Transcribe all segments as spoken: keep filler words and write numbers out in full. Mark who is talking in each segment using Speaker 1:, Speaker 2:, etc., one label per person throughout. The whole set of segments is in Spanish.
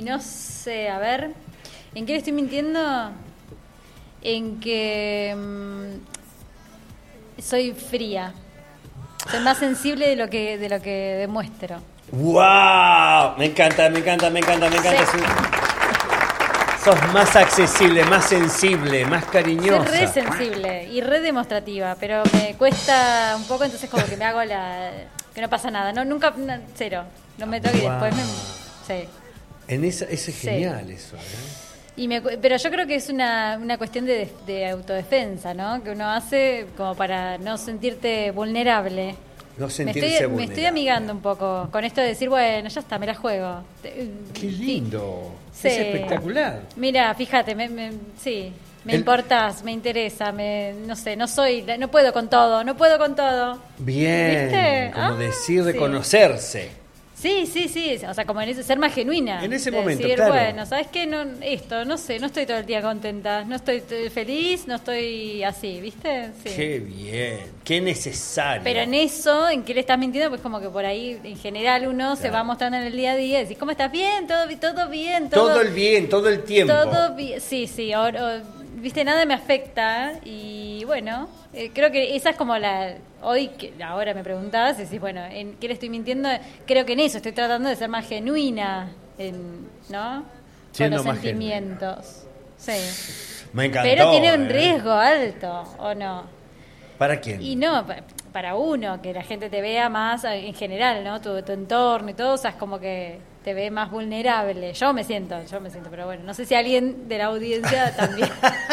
Speaker 1: no sé, a ver, ¿en qué le estoy mintiendo? En que mmm, soy fría. Soy más sensible de lo que de lo que demuestro.
Speaker 2: ¡Wow! Me encanta, me encanta, me encanta, me encanta. Sí. Sos más accesible, más sensible, más cariñosa.
Speaker 1: Soy re sensible y re demostrativa, pero me cuesta un poco, entonces como que me hago la... que no pasa nada, no, nunca, no, cero. No me toque wow. Y después me... Sí.
Speaker 2: En esa, eso es genial, sí. Eso, ¿eh?
Speaker 1: Y me, pero yo creo que es una, una cuestión de, de autodefensa, ¿no? Que uno hace como para no sentirte vulnerable.
Speaker 2: No sentirse
Speaker 1: me estoy,
Speaker 2: vulnerable.
Speaker 1: Me estoy amigando un poco con esto de decir, bueno, ya está, me la juego.
Speaker 2: Qué lindo.
Speaker 1: Sí.
Speaker 2: Es espectacular.
Speaker 1: Mira, fíjate, me, me, sí, me
Speaker 2: El...
Speaker 1: importás, me interesa, me, no sé, no soy, no puedo con todo, no puedo con todo.
Speaker 2: Bien,
Speaker 1: ¿viste?
Speaker 2: como
Speaker 1: ah,
Speaker 2: decir,
Speaker 1: sí.
Speaker 2: reconocerse.
Speaker 1: Sí, sí, sí, o sea, como en ese, ser más genuina.
Speaker 2: En ese
Speaker 1: de
Speaker 2: momento,
Speaker 1: decir,
Speaker 2: claro.
Speaker 1: bueno, ¿sabes qué? No, esto, no sé, no estoy todo el día contenta, no estoy feliz, no estoy así, ¿viste? Sí.
Speaker 2: Qué bien, qué necesario.
Speaker 1: Pero en eso, ¿en qué le estás mintiendo? Pues como que por ahí, en general, uno claro. se va mostrando en el día a día y decís, ¿cómo estás? Bien, todo, todo bien. Todo,
Speaker 2: todo el bien, todo el tiempo.
Speaker 1: Todo bien, sí, sí, o, o, viste, nada me afecta y bueno, eh, creo que esa es como la... Hoy, que ahora me preguntabas, decís, bueno, ¿en qué le estoy mintiendo? Creo que en eso estoy tratando de ser más genuina, en, ¿no?
Speaker 2: Siendo
Speaker 1: con los
Speaker 2: más
Speaker 1: sentimientos.
Speaker 2: Genuina.
Speaker 1: Sí.
Speaker 2: Me encantó.
Speaker 1: Pero tiene un
Speaker 2: eh.
Speaker 1: riesgo alto, ¿o no?
Speaker 2: ¿Para quién?
Speaker 1: Y no, para uno, que la gente te vea más en general, ¿no? Tu, tu entorno y todo, o sea, es como que te ve más vulnerable. Yo me siento, yo me siento, pero bueno, no sé si alguien de la audiencia también...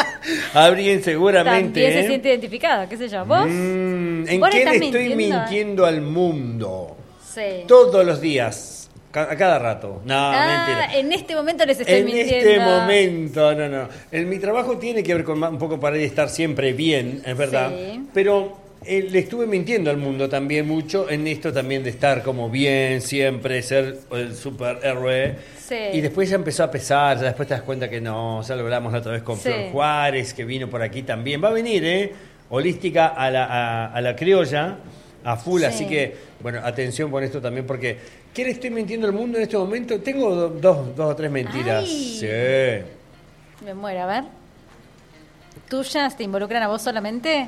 Speaker 2: Alguien seguramente.
Speaker 1: También
Speaker 2: ¿eh?
Speaker 1: se siente identificado, qué sé yo. ¿Vos?
Speaker 2: Mm, ¿En
Speaker 1: ¿Vos
Speaker 2: qué le
Speaker 1: mintiendo?
Speaker 2: estoy mintiendo al mundo?
Speaker 1: Sí.
Speaker 2: Todos los días, a cada rato. No,
Speaker 1: ah,
Speaker 2: mentira.
Speaker 1: En este momento les estoy
Speaker 2: en
Speaker 1: mintiendo.
Speaker 2: En este momento, no, no. En mi trabajo tiene que ver con un poco para estar siempre bien, es verdad.
Speaker 1: Sí.
Speaker 2: Pero eh, le estuve mintiendo al mundo también mucho en esto también de estar como bien, siempre ser el superhéroe.
Speaker 1: Sí.
Speaker 2: Y después ya empezó a pesar, ya después te das cuenta que no, ya lo hablamos la otra vez con
Speaker 1: sí.
Speaker 2: Flor Juárez, que vino por aquí también. Va a venir, ¿eh? Holística a la, a, a la criolla, a full, sí. Así que, bueno, atención con esto también, porque ¿qué le estoy mintiendo al mundo en este momento? Tengo do, dos, dos o tres mentiras.
Speaker 1: Ay.
Speaker 2: Sí.
Speaker 1: Me muero, a ver. ¿Tuyas te involucran a vos solamente?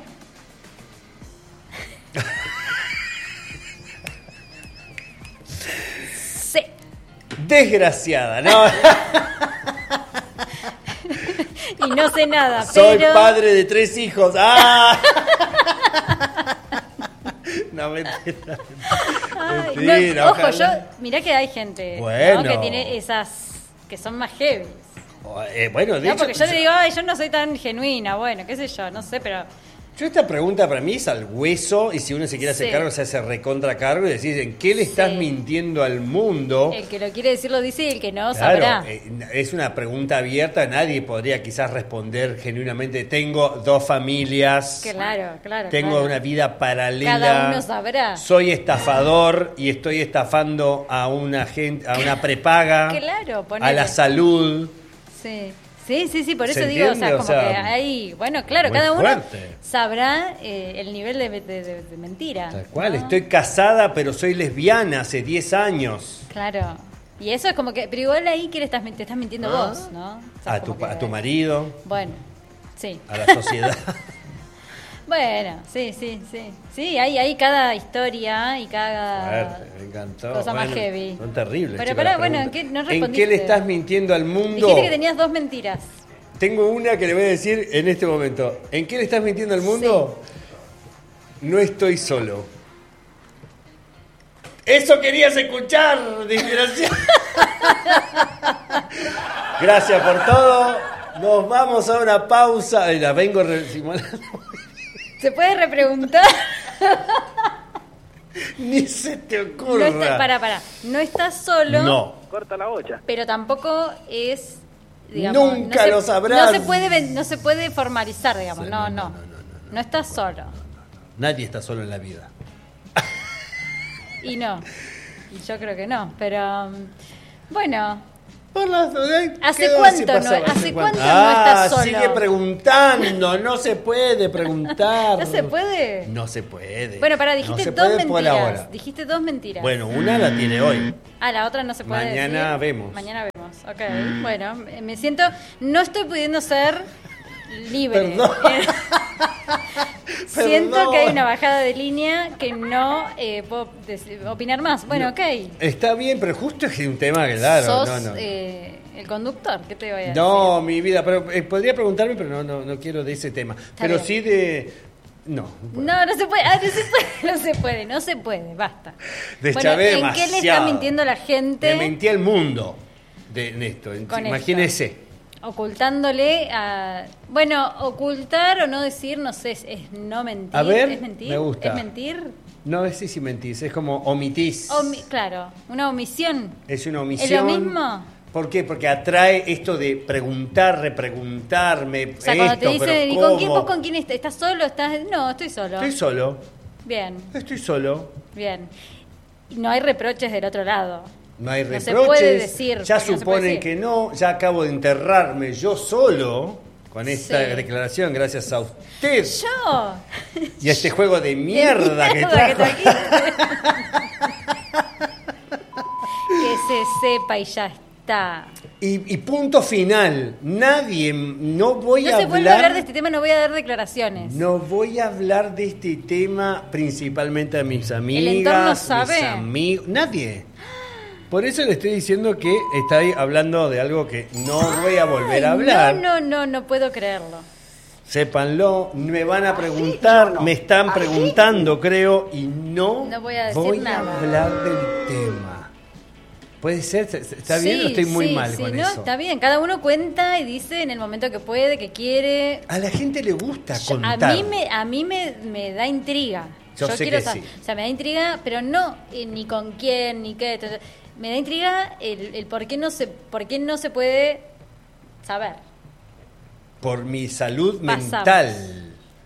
Speaker 1: Sí.
Speaker 2: Desgraciada, ¿no?
Speaker 1: Y no sé nada,
Speaker 2: Soy
Speaker 1: pero...
Speaker 2: padre de tres hijos. ¡Ah! No, mentira.
Speaker 1: Ay,
Speaker 2: mentira
Speaker 1: no, ojo,
Speaker 2: ojalá.
Speaker 1: yo... Mirá que hay gente,
Speaker 2: bueno.
Speaker 1: ¿no? Que tiene esas... que son más heavy.
Speaker 2: Eh, bueno, de
Speaker 1: no,
Speaker 2: hecho,
Speaker 1: porque yo le digo, ay, yo no soy tan genuina, bueno, qué sé yo, no sé, pero...
Speaker 2: Yo esta pregunta para mí es al hueso y si uno se quiere hacer
Speaker 1: sí.
Speaker 2: cargo, se hace recontra cargo y decís, ¿en qué le estás
Speaker 1: sí.
Speaker 2: mintiendo al mundo?
Speaker 1: El que lo quiere decir lo dice y el que no
Speaker 2: claro,
Speaker 1: sabrá.
Speaker 2: Eh, es una pregunta abierta, nadie podría quizás responder genuinamente, tengo dos familias.
Speaker 1: Claro, claro.
Speaker 2: Tengo
Speaker 1: claro.
Speaker 2: una vida paralela.
Speaker 1: Cada uno sabrá.
Speaker 2: Soy estafador y estoy estafando a una gente, a una prepaga.
Speaker 1: Claro, ponele.
Speaker 2: A la salud.
Speaker 1: Sí. Sí, sí, sí, por eso
Speaker 2: ¿Se
Speaker 1: digo,
Speaker 2: entiende?
Speaker 1: o sea, como
Speaker 2: O sea,
Speaker 1: que hay, bueno, claro,
Speaker 2: muy
Speaker 1: cada uno
Speaker 2: fuerte.
Speaker 1: sabrá eh, el nivel de, de, de, de mentira.
Speaker 2: Tal cual,
Speaker 1: ¿no?
Speaker 2: estoy casada, pero soy lesbiana hace diez años.
Speaker 1: Claro. Y eso es como que, pero igual ahí que le estás, te estás mintiendo
Speaker 2: Ah.
Speaker 1: vos, ¿no? O sea,
Speaker 2: A tu,
Speaker 1: como que-
Speaker 2: a tu marido,
Speaker 1: Bueno, sí.
Speaker 2: a la sociedad.
Speaker 1: Bueno, sí, sí, sí. Sí, hay, hay cada historia y cada
Speaker 2: Fuerte, me encantó.
Speaker 1: cosa más
Speaker 2: Bueno,
Speaker 1: heavy.
Speaker 2: Son terribles.
Speaker 1: Pero
Speaker 2: chicos,
Speaker 1: pará,
Speaker 2: las
Speaker 1: bueno,
Speaker 2: preguntas.
Speaker 1: ¿en qué- no
Speaker 2: ¿En qué
Speaker 1: respondiste?
Speaker 2: le estás mintiendo al mundo?
Speaker 1: Dijiste que tenías dos mentiras.
Speaker 2: Tengo una que le voy a decir en este momento. ¿En qué le estás mintiendo al mundo? Sí. No estoy solo. ¡Eso querías escuchar, desgraciado! Gracias por todo. Nos vamos a una pausa. Ay, la vengo simulando.
Speaker 1: ¿Se puede repreguntar?
Speaker 2: Ni se te ocurra.
Speaker 1: No está, para, para. No estás solo.
Speaker 2: No.
Speaker 3: Corta la bocha.
Speaker 1: Pero tampoco es... Digamos,
Speaker 2: Nunca
Speaker 1: no se,
Speaker 2: lo sabrás.
Speaker 1: No se puede, no se puede formalizar, digamos.
Speaker 2: Sí,
Speaker 1: no,
Speaker 2: no,
Speaker 1: no,
Speaker 2: no, no, no, no.
Speaker 1: No estás solo.
Speaker 2: Nadie está solo en la vida.
Speaker 1: Y no. Y yo creo que no. Pero um, bueno.
Speaker 2: Por las dudas,
Speaker 1: ¿Hace
Speaker 2: quedó
Speaker 1: cuánto
Speaker 2: así
Speaker 1: no-
Speaker 2: pasado,
Speaker 1: hace cuánto no
Speaker 2: Ah,
Speaker 1: estás solo?
Speaker 2: sigue preguntando, no se puede preguntar.
Speaker 1: ¿No se puede?
Speaker 2: No se puede.
Speaker 1: Bueno, pará,
Speaker 2: No
Speaker 1: dijiste
Speaker 2: se
Speaker 1: dos
Speaker 2: puede por
Speaker 1: mentiras.
Speaker 2: ahora.
Speaker 1: Dijiste dos mentiras.
Speaker 2: Bueno, una la tiene hoy.
Speaker 1: Ah, la otra no se puede
Speaker 2: Mañana
Speaker 1: decir.
Speaker 2: vemos.
Speaker 1: Mañana vemos. ok. Bueno, me siento... No estoy pudiendo ser libre.
Speaker 2: Perdón.
Speaker 1: Siento
Speaker 2: Perdón.
Speaker 1: que hay una bajada de línea que no eh, puedo des- opinar más. Bueno,
Speaker 2: No.
Speaker 1: ok.
Speaker 2: Está bien, pero justo es un tema claro.
Speaker 1: Sos
Speaker 2: no, no.
Speaker 1: eh, el conductor, ¿qué te voy a
Speaker 2: No,
Speaker 1: decir?
Speaker 2: mi vida, pero eh, podría preguntarme, pero no, no, no quiero de ese tema. Pero
Speaker 1: bien.
Speaker 2: sí de... No.
Speaker 1: No, no se puede, ah, no se puede, no se puede, no se puede, basta.
Speaker 2: Deschavé
Speaker 1: bueno, ¿en qué le está
Speaker 2: demasiado.
Speaker 1: mintiendo la gente?
Speaker 2: Le mentí al mundo de en esto.
Speaker 1: Con
Speaker 2: Imagínese.
Speaker 1: esto? Ocultándole a... Bueno, ocultar o no decir, no sé, es, es no mentir.
Speaker 2: A ver,
Speaker 1: ¿Es mentir?
Speaker 2: me gusta.
Speaker 1: ¿Es mentir?
Speaker 2: No es si mentís, es como omitís.
Speaker 1: Omi- claro, una omisión.
Speaker 2: Es una omisión.
Speaker 1: ¿Es lo mismo?
Speaker 2: ¿Por qué? Porque atrae esto de preguntar, repreguntarme.
Speaker 1: O sea, cuando
Speaker 2: esto,
Speaker 1: te dicen,
Speaker 2: pero
Speaker 1: ¿y con quién,
Speaker 2: ¿cómo?
Speaker 1: vos con quién estás? ¿Estás solo? ¿Estás...? No, estoy solo.
Speaker 2: Estoy solo,
Speaker 1: Bien,
Speaker 2: estoy solo.
Speaker 1: bien. Y no hay reproches del otro lado.
Speaker 2: No hay
Speaker 1: No
Speaker 2: reproches.
Speaker 1: se puede decir,
Speaker 2: ya
Speaker 1: porque no se puede
Speaker 2: suponen
Speaker 1: decir.
Speaker 2: que no. Ya acabo de enterrarme yo solo con esta
Speaker 1: Sí.
Speaker 2: declaración, gracias a usted
Speaker 1: Yo.
Speaker 2: y a este juego de mierda, que
Speaker 1: mierda que
Speaker 2: trajo.
Speaker 1: trajiste. Que se sepa y ya está.
Speaker 2: Y, y punto final. Nadie, no voy
Speaker 1: No
Speaker 2: a
Speaker 1: se vuelve a hablar de este tema, no voy a dar declaraciones.
Speaker 2: No voy a hablar de este tema principalmente a mis amigas,
Speaker 1: entorno sabe?
Speaker 2: mis amigos, nadie. Por eso le estoy diciendo que estoy hablando de algo que no voy a volver a
Speaker 1: Ay,
Speaker 2: hablar.
Speaker 1: No, no, no, no puedo creerlo.
Speaker 2: Sépanlo, me van a preguntar, me están preguntando, creo, y no,
Speaker 1: No voy a decir
Speaker 2: voy
Speaker 1: nada.
Speaker 2: a hablar del tema. ¿Puede ser? ¿Está bien
Speaker 1: Sí,
Speaker 2: o estoy muy
Speaker 1: sí,
Speaker 2: mal
Speaker 1: sí,
Speaker 2: con
Speaker 1: no,
Speaker 2: eso?
Speaker 1: está bien. Cada uno cuenta y dice en el momento que puede, que quiere.
Speaker 2: A la gente le gusta
Speaker 1: Yo-
Speaker 2: contar.
Speaker 1: a mí me, a mí me, me da intriga.
Speaker 2: Yo sé
Speaker 1: quiero
Speaker 2: que
Speaker 1: sa-
Speaker 2: sí.
Speaker 1: O sea, me da intriga, pero no eh, ni con quién, ni qué. Entonces, me da intriga el, el por qué no se, por qué no se puede saber.
Speaker 2: Por mi salud
Speaker 1: Pasamos.
Speaker 2: mental.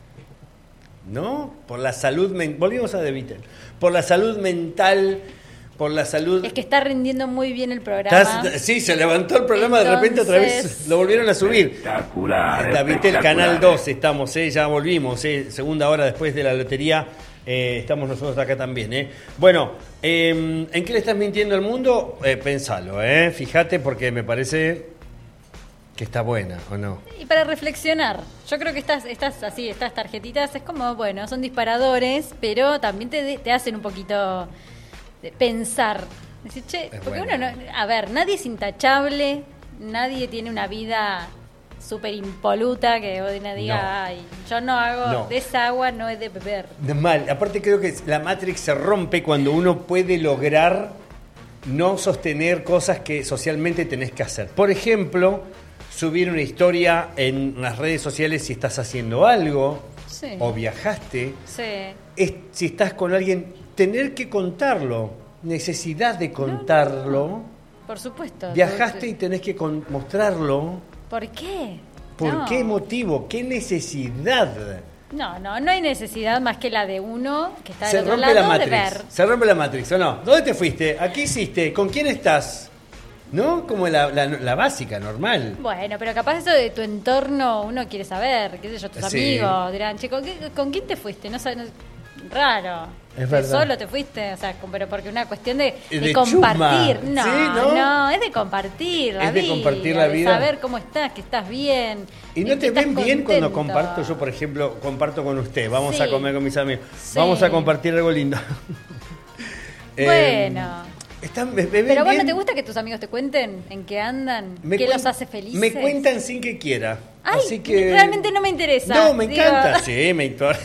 Speaker 2: ¿No? Por la salud mental. Volvimos a De Vittel. Por la salud mental, por la salud...
Speaker 1: Es que está rindiendo muy bien el programa.
Speaker 2: Estás- sí, se levantó el programa de repente otra vez,
Speaker 1: Entonces-
Speaker 2: lo volvieron a subir.
Speaker 3: Espectacular.
Speaker 2: De Vittel,
Speaker 3: espectacular.
Speaker 2: Canal dos estamos, eh, ya volvimos, eh, segunda hora después de la lotería, eh, estamos nosotros acá también. Eh. Bueno, eh, ¿en qué le estás mintiendo al mundo? Eh, pensalo, eh, fíjate porque me parece que está buena, ¿o no?
Speaker 1: Y para reflexionar, yo creo que estas, estas así, estas tarjetitas es como, bueno, son disparadores, pero también te, te hacen un poquito de pensar. Decir, che,
Speaker 2: Es
Speaker 1: porque
Speaker 2: bueno.
Speaker 1: uno no, a ver, nadie es intachable, nadie tiene una vida súper impoluta que uno diga,
Speaker 2: No.
Speaker 1: ay, yo no hago,
Speaker 2: No.
Speaker 1: de esa agua no es de beber.
Speaker 2: Mal, aparte creo que la Matrix se rompe cuando uno puede lograr no sostener cosas que socialmente tenés que hacer. Por ejemplo, subir una historia en las redes sociales si estás haciendo algo
Speaker 1: Sí.
Speaker 2: o viajaste.
Speaker 1: Sí.
Speaker 2: Es- si estás con alguien, tener que contarlo, necesidad de contarlo.
Speaker 1: Por supuesto.
Speaker 2: Viajaste y tenés que con- mostrarlo.
Speaker 1: ¿Por qué?
Speaker 2: ¿Por
Speaker 1: No.
Speaker 2: qué motivo? ¿Qué necesidad?
Speaker 1: No, no, no hay necesidad más que la de uno que está
Speaker 2: Se
Speaker 1: del otro
Speaker 2: rompe la
Speaker 1: lado de
Speaker 2: Matrix.
Speaker 1: ver.
Speaker 2: Se rompe la Matrix, ¿o no? ¿Dónde te fuiste? ¿A qué hiciste? ¿Con quién estás? ¿No? Como la, la, la básica, normal.
Speaker 1: Bueno, pero capaz eso de tu entorno uno quiere saber, qué sé yo, tus
Speaker 2: Sí.
Speaker 1: amigos dirán, che, ¿con, qué- ¿con quién te fuiste? No sabes, no- raro.
Speaker 2: Es verdad.
Speaker 1: Solo te fuiste, o sea, com- pero porque una cuestión de, de
Speaker 2: De
Speaker 1: compartir.
Speaker 2: chusma.
Speaker 1: No,
Speaker 2: Sí, ¿no?
Speaker 1: no, es de compartir la
Speaker 2: Es de
Speaker 1: vida.
Speaker 2: compartir la vida.
Speaker 1: De saber cómo estás, que estás bien.
Speaker 2: ¿Y no
Speaker 1: que
Speaker 2: te
Speaker 1: estás
Speaker 2: ven bien cuando
Speaker 1: contento.
Speaker 2: comparto? Yo, por ejemplo, comparto con usted. Vamos
Speaker 1: Sí.
Speaker 2: a comer con mis amigos.
Speaker 1: Sí.
Speaker 2: Vamos a compartir algo lindo.
Speaker 1: Bueno.
Speaker 2: Eh, ¿están, me, me ven
Speaker 1: Pero vos no
Speaker 2: bien?
Speaker 1: te gusta que tus amigos te cuenten en qué andan,
Speaker 2: Me
Speaker 1: qué
Speaker 2: cuen-
Speaker 1: los hace felices.
Speaker 2: Me cuentan sin que quiera.
Speaker 1: Ay,
Speaker 2: Así que...
Speaker 1: realmente no me interesa.
Speaker 2: No, me
Speaker 1: Digo-
Speaker 2: encanta. Sí, me importa.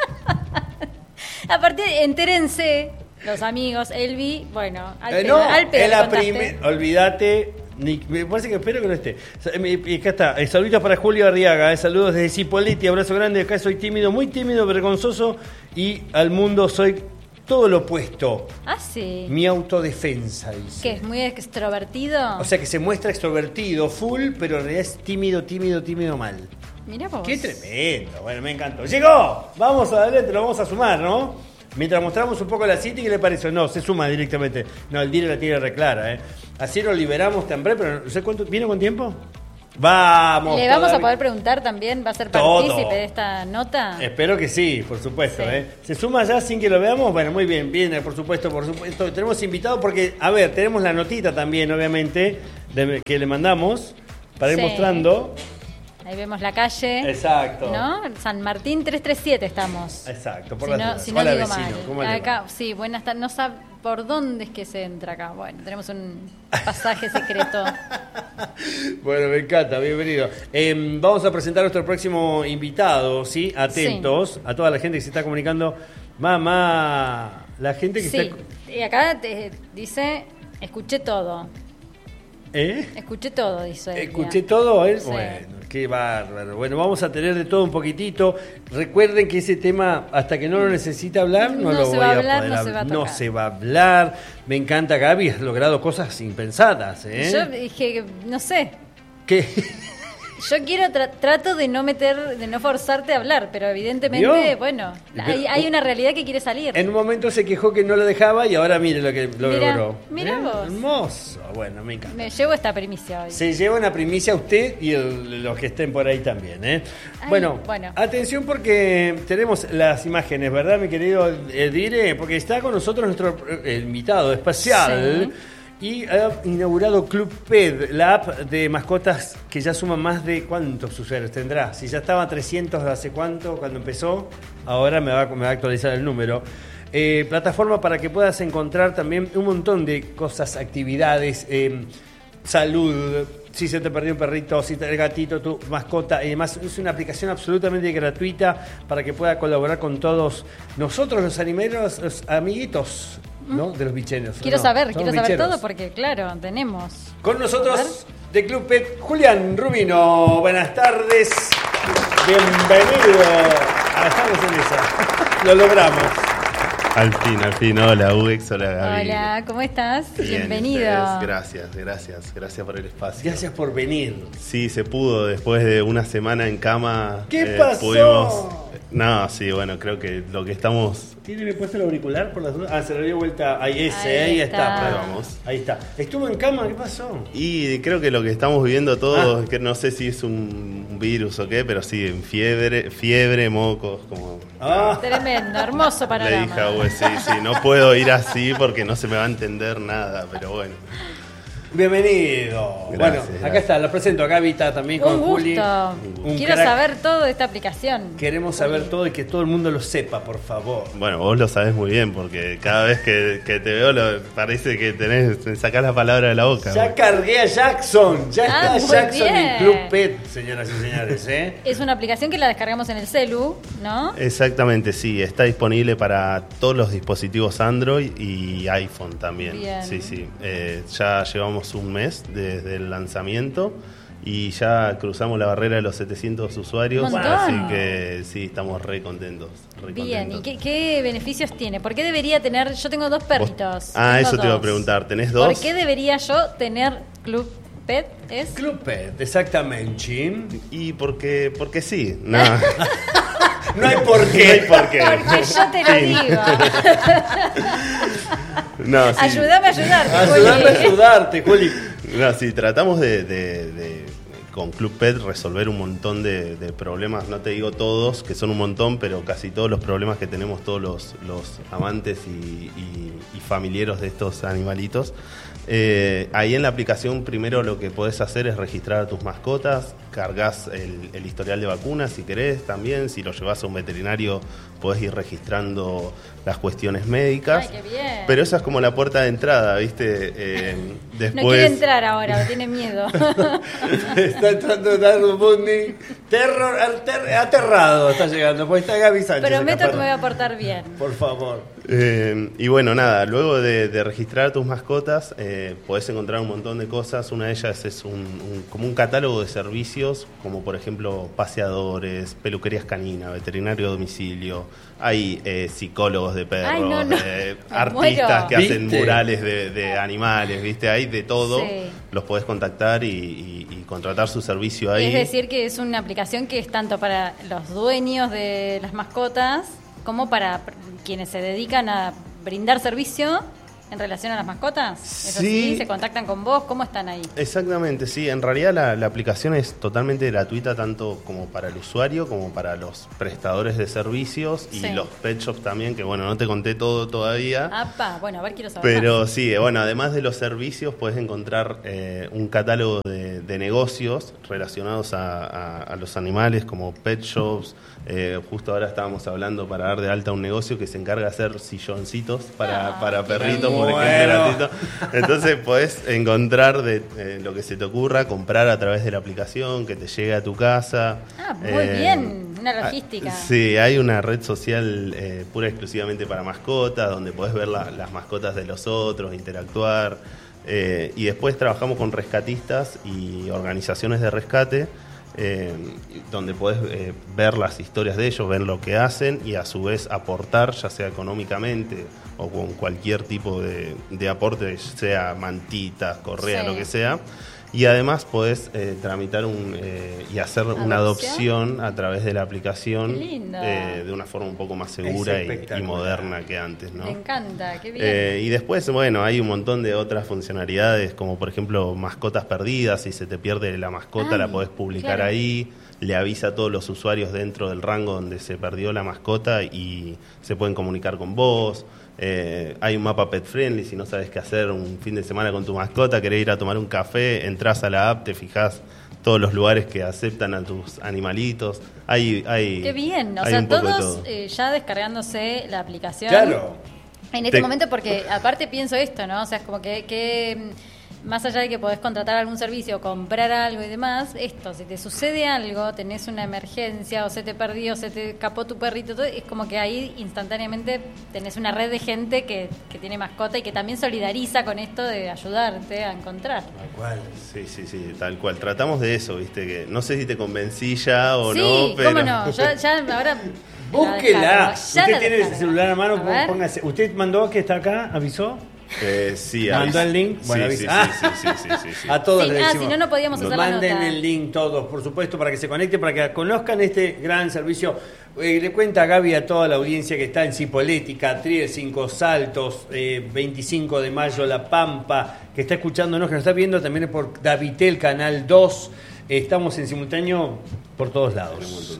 Speaker 1: Aparte, entérense, los amigos, Elvi, bueno, al
Speaker 2: Eh,
Speaker 1: pedo,
Speaker 2: no,
Speaker 1: al pedo
Speaker 2: es la
Speaker 1: contaste.
Speaker 2: primera. Olvídate. Ni- me parece que espero que no esté. Sa- mi- y acá está. Eh, saluditos para Julio Arriaga. eh, saludos desde Cipolletti. Abrazo grande. Acá soy tímido, muy tímido, vergonzoso. Y al mundo soy todo lo opuesto.
Speaker 1: Ah, sí.
Speaker 2: Mi autodefensa, dice.
Speaker 1: ¿Qué, es muy extrovertido?
Speaker 2: O sea que se muestra extrovertido, full, pero en realidad es tímido, tímido, tímido mal.
Speaker 1: Mira vos.
Speaker 2: Qué tremendo. Bueno, me encantó. ¡Llegó! Vamos adelante, lo vamos a sumar, ¿no? Mientras mostramos un poco la City, ¿qué le pareció? No, se suma directamente. No, el Dire la tiene reclara, ¿eh? Así lo liberamos temprano, pero no sé cuánto. ¿Vino con tiempo? Vamos.
Speaker 1: ¿Le vamos a
Speaker 2: todavía.
Speaker 1: poder preguntar también? ¿Va a ser
Speaker 2: Todo.
Speaker 1: partícipe de esta nota?
Speaker 2: Espero que sí, por supuesto.
Speaker 1: Sí.
Speaker 2: ¿eh? ¿Se suma ya sin que lo veamos? Bueno, muy bien, viene, por supuesto, por supuesto. Tenemos invitado porque, a ver, tenemos la notita también, obviamente, de, que le mandamos para ir
Speaker 1: Sí.
Speaker 2: mostrando.
Speaker 1: Ahí vemos la calle.
Speaker 2: Exacto.
Speaker 1: ¿No? San Martín trescientos treinta y siete estamos.
Speaker 2: Exacto, por
Speaker 1: Si
Speaker 2: las
Speaker 1: no,
Speaker 2: dudas.
Speaker 1: si no
Speaker 2: Hola,
Speaker 1: digo
Speaker 2: vecino,
Speaker 1: mal.
Speaker 2: ¿cómo le va?
Speaker 1: Acá, sí, buenas tardes. No sabe por dónde es que se entra acá. Bueno, tenemos un pasaje secreto.
Speaker 2: Bueno, me encanta, bienvenido. Eh, vamos a presentar a nuestro próximo invitado, ¿sí? Atentos sí. a toda la gente que se está comunicando. Mamá, la gente que
Speaker 1: sí.
Speaker 2: está...
Speaker 1: Y acá te dice, escuché todo.
Speaker 2: ¿Eh?
Speaker 1: Escuché todo, dice.
Speaker 2: Escuché ella. todo, ¿eh?
Speaker 1: Sí.
Speaker 2: Bueno, qué bárbaro. Bueno, vamos a tener de todo un poquitito. Recuerden que ese tema, hasta que no lo necesite hablar, no,
Speaker 1: no
Speaker 2: lo
Speaker 1: se
Speaker 2: voy
Speaker 1: va
Speaker 2: a
Speaker 1: hablar,
Speaker 2: poder
Speaker 1: no
Speaker 2: hablar.
Speaker 1: se va a
Speaker 2: no
Speaker 1: tocar.
Speaker 2: se va a hablar. Me encanta, Gaby, has logrado cosas impensadas, ¿eh?
Speaker 1: Yo dije, no sé.
Speaker 2: ¿Qué?
Speaker 1: Yo quiero, tra- trato de no meter, de no forzarte a hablar, pero evidentemente,
Speaker 2: ¿Vio?
Speaker 1: bueno, hay, hay una realidad que quiere salir.
Speaker 2: En un momento se quejó que no lo dejaba y ahora mire lo que lo
Speaker 1: Mirá,
Speaker 2: logró.
Speaker 1: mirá
Speaker 2: ¿Eh?
Speaker 1: vos.
Speaker 2: Hermoso. Bueno, me encanta.
Speaker 1: Me llevo esta primicia hoy.
Speaker 2: Se lleva una primicia a usted y el- los que estén por ahí también, ¿eh?
Speaker 1: Ay,
Speaker 2: bueno,
Speaker 1: bueno.
Speaker 2: atención porque tenemos las imágenes, ¿verdad, mi querido Edire? Porque está con nosotros nuestro eh, invitado especial.
Speaker 1: Sí.
Speaker 2: Y ha inaugurado Club Pet, la app de mascotas que ya suma más de ¿cuántos usuarios tendrá? Si ya estaba a trescientos hace cuánto, cuando empezó, ahora me va, me va a actualizar el número. Eh, plataforma para que puedas encontrar también un montón de cosas, actividades, eh, salud, si se te perdió un perrito, si te, el gatito, tu mascota y demás. Es una aplicación absolutamente gratuita para que pueda colaborar con todos nosotros, los animeros, los amiguitos, ¿no? De los bicheros.
Speaker 1: Quiero
Speaker 2: ¿no?
Speaker 1: saber,
Speaker 2: Somos
Speaker 1: quiero saber
Speaker 2: bicheros.
Speaker 1: todo porque, claro, tenemos.
Speaker 2: Con nosotros, de Club Pet, Julián Rubino. Buenas tardes. Bienvenido. Ah, estamos en esa. Lo logramos.
Speaker 3: Al fin, al fin. Hola, U X. Hola, Gaby.
Speaker 1: Hola, ¿cómo estás?
Speaker 3: Bien,
Speaker 1: Bienvenido.
Speaker 3: ustedes. Gracias, gracias. Gracias por el espacio.
Speaker 2: Gracias por venir.
Speaker 3: Sí, se pudo. Después de una semana en cama.
Speaker 2: ¿Qué
Speaker 3: eh,
Speaker 2: pasó?
Speaker 3: Pudimos... No, sí, bueno, creo que lo que estamos...
Speaker 2: ¿Tiene puesto el auricular por las dudas? Ah, se lo dio vuelta. Ahí ese,
Speaker 1: Ahí
Speaker 2: ahí,
Speaker 1: está.
Speaker 2: está.
Speaker 3: Ahí vamos.
Speaker 2: Ahí está. ¿Estuvo en cama? ¿Qué pasó?
Speaker 3: Y creo que lo que estamos viviendo todos,
Speaker 2: Ah.
Speaker 3: que no sé si es un un virus o qué, pero sí, en fiebre, fiebre, mocos, como...
Speaker 2: Ah.
Speaker 1: Tremendo, hermoso
Speaker 3: Le
Speaker 1: panorama.
Speaker 3: dije a U S, sí, sí, no puedo ir así porque no se me va a entender nada, pero bueno.
Speaker 2: Bienvenido.
Speaker 3: Gracias,
Speaker 2: bueno, acá
Speaker 3: gracias.
Speaker 2: está, lo presento. Acá Vita también con
Speaker 1: Un
Speaker 2: Juli.
Speaker 1: gusto.
Speaker 2: Un
Speaker 1: Quiero
Speaker 2: crack.
Speaker 1: saber todo de esta aplicación.
Speaker 2: Queremos saber todo y que todo el mundo lo sepa, por favor.
Speaker 3: Bueno, vos lo sabés muy bien porque cada vez que, que te veo lo, parece que tenés, me sacás la palabra de la boca.
Speaker 2: Ya
Speaker 3: vos.
Speaker 2: cargué a Jackson. Ya
Speaker 1: Ah,
Speaker 2: está
Speaker 1: muy
Speaker 2: Jackson
Speaker 1: bien.
Speaker 2: en Club Pet, señoras y señores, ¿eh?
Speaker 1: Es una aplicación que la descargamos en el celu, ¿no?
Speaker 3: Exactamente, sí, está disponible para todos los dispositivos Android y iPhone también.
Speaker 1: Bien.
Speaker 3: Sí, sí. Eh, ya llevamos un mes desde el lanzamiento y ya cruzamos la barrera de los setecientos usuarios,
Speaker 1: Un montón.
Speaker 3: así que sí, estamos re contentos. Re
Speaker 1: Bien, ¿y
Speaker 3: contentos.
Speaker 1: qué, qué beneficios tiene? ¿Por qué debería tener? Yo tengo dos
Speaker 3: Vos-
Speaker 1: perritos.
Speaker 3: Ah,
Speaker 1: tengo
Speaker 3: eso te iba a
Speaker 1: dos.
Speaker 3: preguntar, ¿tenés dos?
Speaker 1: ¿Por qué debería yo tener Club Pet? ¿Es?
Speaker 2: Club Pet, exactamente.
Speaker 3: Y porque, porque sí, no.
Speaker 2: No hay por
Speaker 3: No hay
Speaker 2: qué.
Speaker 3: por qué.
Speaker 1: Porque yo te lo
Speaker 3: Sí.
Speaker 1: digo.
Speaker 3: No, sí.
Speaker 1: Ayúdame a ayudarte,
Speaker 2: Ayúdame a
Speaker 1: Juli.
Speaker 2: ayudarte, Juli.
Speaker 3: No, sí, tratamos de, de- de, con Club Pet resolver un montón de, de problemas, no te digo todos, que son un montón, pero casi todos los problemas que tenemos todos los, los amantes y, y, y familiares de estos animalitos. Eh, ahí en la aplicación primero lo que podés hacer es registrar a tus mascotas, cargas el, el historial de vacunas si querés también, si lo llevas a un veterinario podés ir registrando las cuestiones médicas.
Speaker 1: Ay, qué bien.
Speaker 3: Pero esa es como la puerta de entrada, ¿viste? Eh, después...
Speaker 1: No quiere entrar ahora, tiene miedo.
Speaker 2: Está entrando a dar un Bundy. Terror, ater- aterrado está llegando. Pues está Gaby Sánchez.
Speaker 1: Prometo
Speaker 2: acá,
Speaker 1: que me voy a portar bien.
Speaker 2: Por favor.
Speaker 3: Eh, y bueno, nada, luego de, de registrar tus mascotas, eh, podés encontrar un montón de cosas. Una de ellas es un, un- como un catálogo de servicios, como por ejemplo paseadores, peluquerías caninas, veterinario a domicilio. Hay eh, psicólogos de perros,
Speaker 1: Ay, no, no.
Speaker 3: eh,
Speaker 1: Me
Speaker 3: artistas
Speaker 1: muero.
Speaker 3: que hacen
Speaker 2: ¿Viste?
Speaker 3: murales de, de animales, ¿viste? Hay de todo.
Speaker 1: Sí.
Speaker 3: Los podés contactar y, y- y contratar su servicio ahí.
Speaker 1: Es decir, que es una aplicación que es tanto para los dueños de las mascotas como para quienes se dedican a brindar servicio en relación a las mascotas? ¿Es
Speaker 3: Sí.
Speaker 1: así? ¿Se contactan con vos? ¿Cómo están ahí?
Speaker 3: Exactamente, sí. En realidad la, la aplicación es totalmente gratuita tanto como para el usuario como para los prestadores de servicios y
Speaker 1: Sí.
Speaker 3: los pet shops también, que bueno, no te conté todo todavía.
Speaker 1: Apa, bueno, a ver, quiero saber
Speaker 3: Pero
Speaker 1: más.
Speaker 3: sí, bueno, además de los servicios puedes encontrar eh, un catálogo de, de negocios relacionados a, a- a los animales como pet shops. Eh, justo ahora estábamos hablando para dar de alta un negocio que se encarga de hacer silloncitos para,
Speaker 1: Ah,
Speaker 3: para
Speaker 1: qué
Speaker 3: perritos,
Speaker 1: lindo.
Speaker 3: por ejemplo,
Speaker 2: Bueno.
Speaker 3: gatito. Entonces podés encontrar de eh, lo que se te ocurra, comprar a través de la aplicación, que te llegue a tu casa.
Speaker 1: Ah, muy bien, una logística.
Speaker 3: ah, Sí, hay una red social eh, pura y exclusivamente para mascotas, donde podés ver la- las mascotas de los otros, interactuar. eh, y después trabajamos con rescatistas y organizaciones de rescate, eh, donde podés eh, ver las historias de ellos, ver lo que hacen y a su vez aportar, ya sea económicamente o con cualquier tipo de, de aporte, sea mantitas, correa,
Speaker 1: Sí.
Speaker 3: lo que sea. Y además podés eh, tramitar un, eh, y hacer una
Speaker 1: ¿Adopción?
Speaker 3: adopción a través de la aplicación
Speaker 1: Qué lindo.
Speaker 3: eh, de una forma un poco más segura
Speaker 2: Es
Speaker 3: y, y
Speaker 2: espectacular.
Speaker 3: moderna que antes, ¿no?
Speaker 1: Me encanta, qué bien.
Speaker 3: Eh, y después, bueno, hay un montón de otras funcionalidades, como por ejemplo mascotas perdidas. Si se te pierde la mascota,
Speaker 1: Ay,
Speaker 3: la podés publicar
Speaker 1: claro.
Speaker 3: ahí. Le avisa a todos los usuarios dentro del rango donde se perdió la mascota y se pueden comunicar con vos. Eh, hay un mapa pet friendly. Si no sabes qué hacer un fin de semana con tu mascota, querés ir a tomar un café, entras a la app, te fijás todos los lugares que aceptan a tus animalitos. Hay, hay,
Speaker 1: Qué bien, o
Speaker 3: hay
Speaker 1: sea,
Speaker 3: un poco de
Speaker 1: todos
Speaker 3: todo.
Speaker 1: eh, ya descargándose la aplicación.
Speaker 2: Claro.
Speaker 1: En este
Speaker 3: Te-
Speaker 1: momento, porque aparte pienso esto, ¿no? O sea, es como que, que mm, más allá de que podés contratar algún servicio, comprar algo y demás, esto, si te sucede algo, tenés una emergencia o se te perdió, se te escapó tu perrito, todo, es como que ahí instantáneamente tenés una red de gente que, que tiene mascota y que también solidariza con esto de ayudarte a encontrar.
Speaker 2: Tal cual.
Speaker 3: Sí, sí, sí, tal cual. Tratamos de eso, viste, que no sé si te convencí ya o
Speaker 1: sí,
Speaker 3: no, pero...
Speaker 1: cómo no, ya, ya ahora...
Speaker 2: Búsquela.
Speaker 1: la descargo, ya
Speaker 2: Usted
Speaker 1: la
Speaker 2: tiene el
Speaker 1: descargo.
Speaker 2: celular a mano,
Speaker 1: A ver.
Speaker 2: póngase. ¿Usted mandó que está acá? ¿Avisó?
Speaker 3: Eh, sí,
Speaker 2: ¿Mandó
Speaker 3: avisa.
Speaker 2: el link?
Speaker 3: Sí,
Speaker 2: Bueno,
Speaker 3: sí,
Speaker 2: avisa.
Speaker 3: sí, sí, sí, sí, sí, sí.
Speaker 2: A todos
Speaker 1: Sí,
Speaker 2: les
Speaker 1: ah,
Speaker 2: decimos,
Speaker 1: si no, no podíamos hacer la
Speaker 2: manden
Speaker 1: nota.
Speaker 2: el link todos, por supuesto, para que se conecten, para que conozcan este gran servicio. Eh, le cuenta a Gaby a toda la audiencia que está en Cipollética, Trier, Cinco Saltos, eh, veinticinco de mayo, La Pampa, que está escuchándonos, que nos está viendo también por Davitel, Canal dos. Eh, estamos en simultáneo por todos lados.